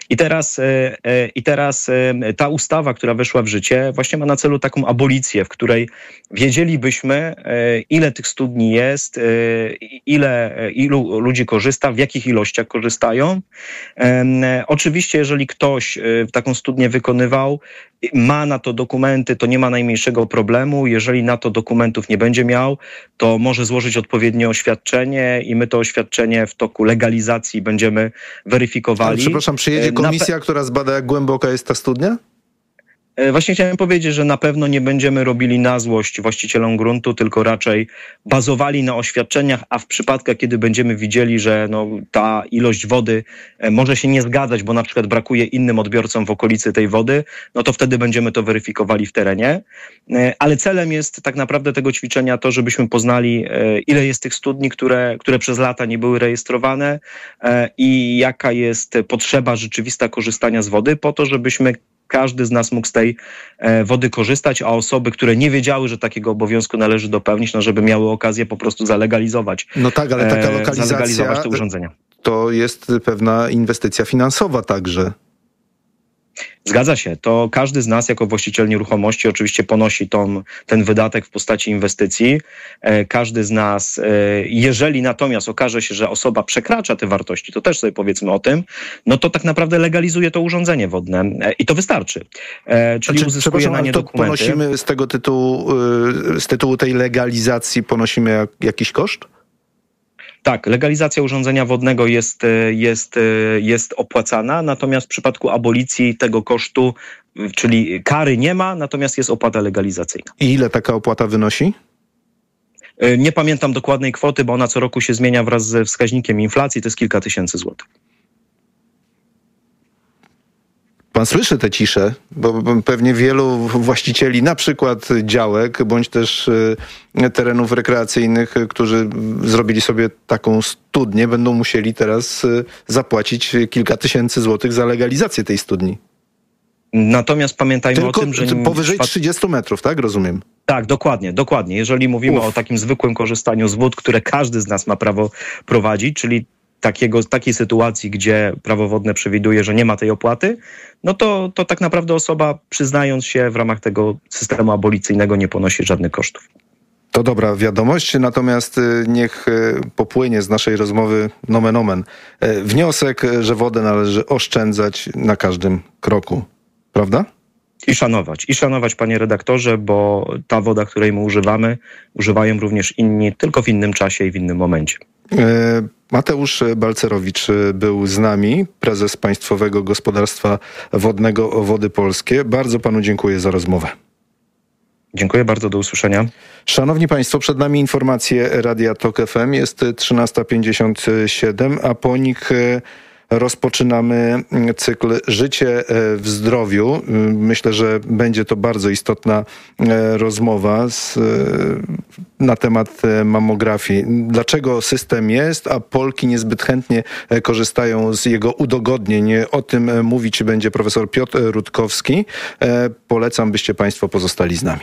I teraz ta ustawa, która weszła w życie, właśnie ma na celu taką abolicję, w której wiedzielibyśmy, ile tych studni jest, ilu ludzi korzysta, w jakich ilościach korzystają Oczywiście, jeżeli ktoś taką studnię wykonywał, ma na to dokumenty, to nie ma najmniejszego problemu. Jeżeli na to dokumentów nie będzie miał, to może złożyć odpowiednie oświadczenie i my to oświadczenie w toku legalizacji będziemy weryfikowali. Ale przepraszam, przyjedzie komisja, która zbada, jak głęboka jest ta studnia? Właśnie chciałem powiedzieć, że na pewno nie będziemy robili na złość właścicielom gruntu, tylko raczej bazowali na oświadczeniach, a w przypadkach, kiedy będziemy widzieli, że ta ilość wody może się nie zgadzać, bo na przykład brakuje innym odbiorcom w okolicy tej wody, no to wtedy będziemy to weryfikowali w terenie. Ale celem jest tak naprawdę tego ćwiczenia to, żebyśmy poznali, ile jest tych studni, które przez lata nie były rejestrowane i jaka jest potrzeba rzeczywista korzystania z wody, po to, żebyśmy każdy z nas mógł z tej wody korzystać, a osoby, które nie wiedziały, że takiego obowiązku należy dopełnić, żeby miały okazję po prostu zalegalizować. No tak, ale taka lokalizacja zalegalizować te urządzenia. To jest pewna inwestycja finansowa także. Zgadza się. To każdy z nas jako właściciel nieruchomości oczywiście ponosi ten wydatek w postaci inwestycji. Każdy z nas, jeżeli natomiast okaże się, że osoba przekracza te wartości, to też sobie powiedzmy o tym, no to tak naprawdę legalizuje to urządzenie wodne i to wystarczy. Czyli uzyskuje na nie dokumenty. Ponosimy z tytułu tej legalizacji ponosimy jakiś koszt? Tak, legalizacja urządzenia wodnego jest opłacana, natomiast w przypadku abolicji tego kosztu, czyli kary nie ma, natomiast jest opłata legalizacyjna. I ile taka opłata wynosi? Nie pamiętam dokładnej kwoty, bo ona co roku się zmienia wraz ze wskaźnikiem inflacji, to jest kilka tysięcy złotych. Pan słyszy tę ciszę, bo pewnie wielu właścicieli na przykład działek, bądź też terenów rekreacyjnych, którzy zrobili sobie taką studnię, będą musieli teraz zapłacić kilka tysięcy złotych za legalizację tej studni. Natomiast pamiętajmy o tym, że... Powyżej 30 metrów, tak? Rozumiem. Tak, dokładnie. Jeżeli mówimy o takim zwykłym korzystaniu z wód, które każdy z nas ma prawo prowadzić, czyli takiej sytuacji, gdzie prawo wodne przewiduje, że nie ma tej opłaty, no to tak naprawdę osoba, przyznając się w ramach tego systemu abolicyjnego, nie ponosi żadnych kosztów. To dobra wiadomość, natomiast niech popłynie z naszej rozmowy nomen omen wniosek, że wodę należy oszczędzać na każdym kroku, prawda? I szanować, panie redaktorze, bo ta woda, której my używamy, używają również inni, tylko w innym czasie i w innym momencie. Mateusz Balcerowicz był z nami, prezes Państwowego Gospodarstwa Wodnego Wody Polskie. Bardzo panu dziękuję za rozmowę. Dziękuję bardzo, do usłyszenia. Szanowni państwo, przed nami informacje Radia Tok FM. Jest 13:57, a po nich rozpoczynamy cykl Życie w zdrowiu. Myślę, że będzie to bardzo istotna rozmowa na temat mammografii. Dlaczego system jest, a Polki niezbyt chętnie korzystają z jego udogodnień? O tym mówić będzie profesor Piotr Rutkowski. Polecam, byście państwo pozostali z nami.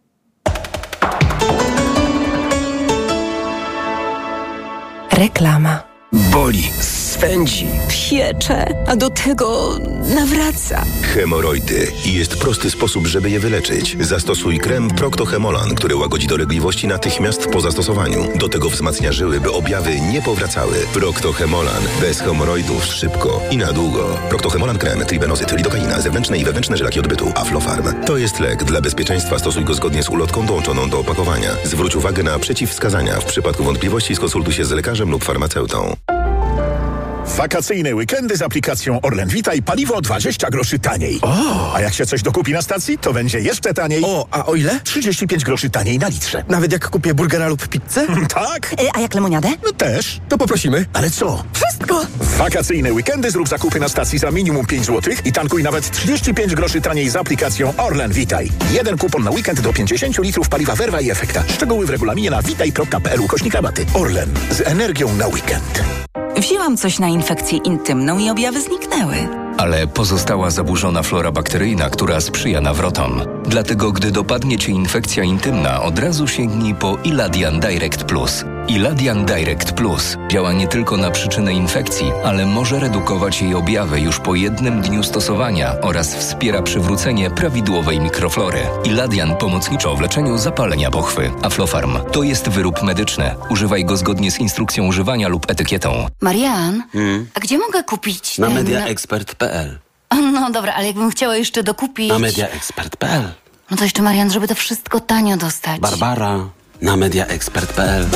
Reklama. Boli, swędzi, Piecze, a do tego nawraca. Hemoroidy. I jest prosty sposób, żeby je wyleczyć. Zastosuj krem Procto-Hemolan, który łagodzi dolegliwości natychmiast po zastosowaniu. Do tego wzmacnia żyły, by objawy nie powracały. Procto-Hemolan. Bez hemoroidów szybko i na długo. Procto-Hemolan krem, tribenozyt, lidokaina, zewnętrzne i wewnętrzne żylaki odbytu, Aflofarm. To jest lek. Dla bezpieczeństwa stosuj go zgodnie z ulotką dołączoną do opakowania. Zwróć uwagę na przeciwwskazania. W przypadku wątpliwości skonsultuj się z lekarzem lub farmaceutą. Wakacyjne weekendy z aplikacją Orlen Witaj, paliwo 20 groszy taniej. O! A jak się coś dokupi na stacji, to będzie jeszcze taniej. A o ile? 35 groszy taniej na litrze. Nawet jak kupię burgera lub pizzę? Tak. A jak lemoniadę? No też. To poprosimy. Ale co? Wszystko! Wakacyjne weekendy zrób zakupy na stacji za minimum 5 zł i tankuj nawet 35 groszy taniej z aplikacją Orlen Witaj. Jeden kupon na weekend do 50 litrów paliwa Werwa i Efekta. Szczegóły w regulaminie na witaj.pl/rabaty. Orlen. Z energią na weekend. Wzięłam coś na infekcję intymną i objawy zniknęły. Ale pozostała zaburzona flora bakteryjna, która sprzyja nawrotom. Dlatego, gdy dopadnie cię infekcja intymna, od razu sięgnij po Iladian Direct Plus. Iladian Direct Plus działa nie tylko na przyczynę infekcji, ale może redukować jej objawy już po jednym dniu stosowania oraz wspiera przywrócenie prawidłowej mikroflory. Iladian pomocniczo w leczeniu zapalenia pochwy. Aflofarm to jest wyrób medyczny. Używaj go zgodnie z instrukcją używania lub etykietą. Marian, a gdzie mogę kupić Na mediaexpert.pl. No dobra, ale jakbym chciała jeszcze dokupić... Na mediaexpert.pl. No to jeszcze, Marian, żeby to wszystko tanio dostać. Barbara, na mediaexpert.pl.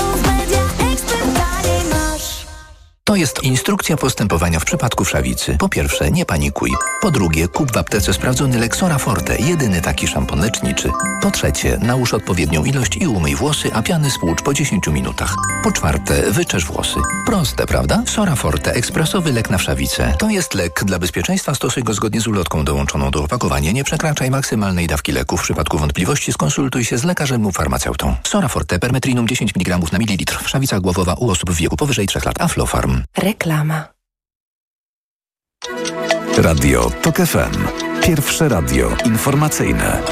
To jest instrukcja postępowania w przypadku wszawicy. Po pierwsze, nie panikuj. Po drugie, kup w aptece sprawdzony Lexora Forte, jedyny taki szampon leczniczy. Po trzecie, nałóż odpowiednią ilość i umyj włosy, a piany spłucz po 10 minutach. Po czwarte, wyczesz włosy. Proste, prawda? Sora Forte, ekspresowy lek na wszawicę. To jest lek. Dla bezpieczeństwa stosuj go zgodnie z ulotką dołączoną do opakowania. Nie przekraczaj maksymalnej dawki leku. W przypadku wątpliwości skonsultuj się z lekarzem lub farmaceutą. Sora Forte, permetrinum 10 mg na mililitr. Wszawica głowowa u osób w wieku powyżej 3 lat. Aflofarm. Reklama. Radio TOK FM. Pierwsze radio informacyjne.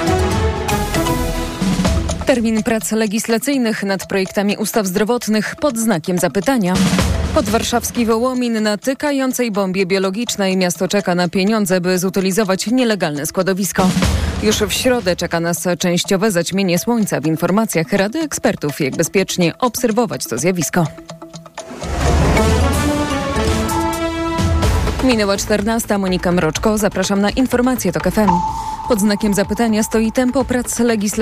Termin prac legislacyjnych nad projektami ustaw zdrowotnych pod znakiem zapytania. Podwarszawski Wołomin na tykającej bombie biologicznej. Miasto czeka na pieniądze, by zutylizować nielegalne składowisko. Już w środę czeka nas częściowe zaćmienie słońca. W informacjach Rady Ekspertów, jak bezpiecznie obserwować to zjawisko. Minęła 14. Monika Mroczko. Zapraszam na informacje TOK FM. Pod znakiem zapytania stoi tempo prac legislacyjnych.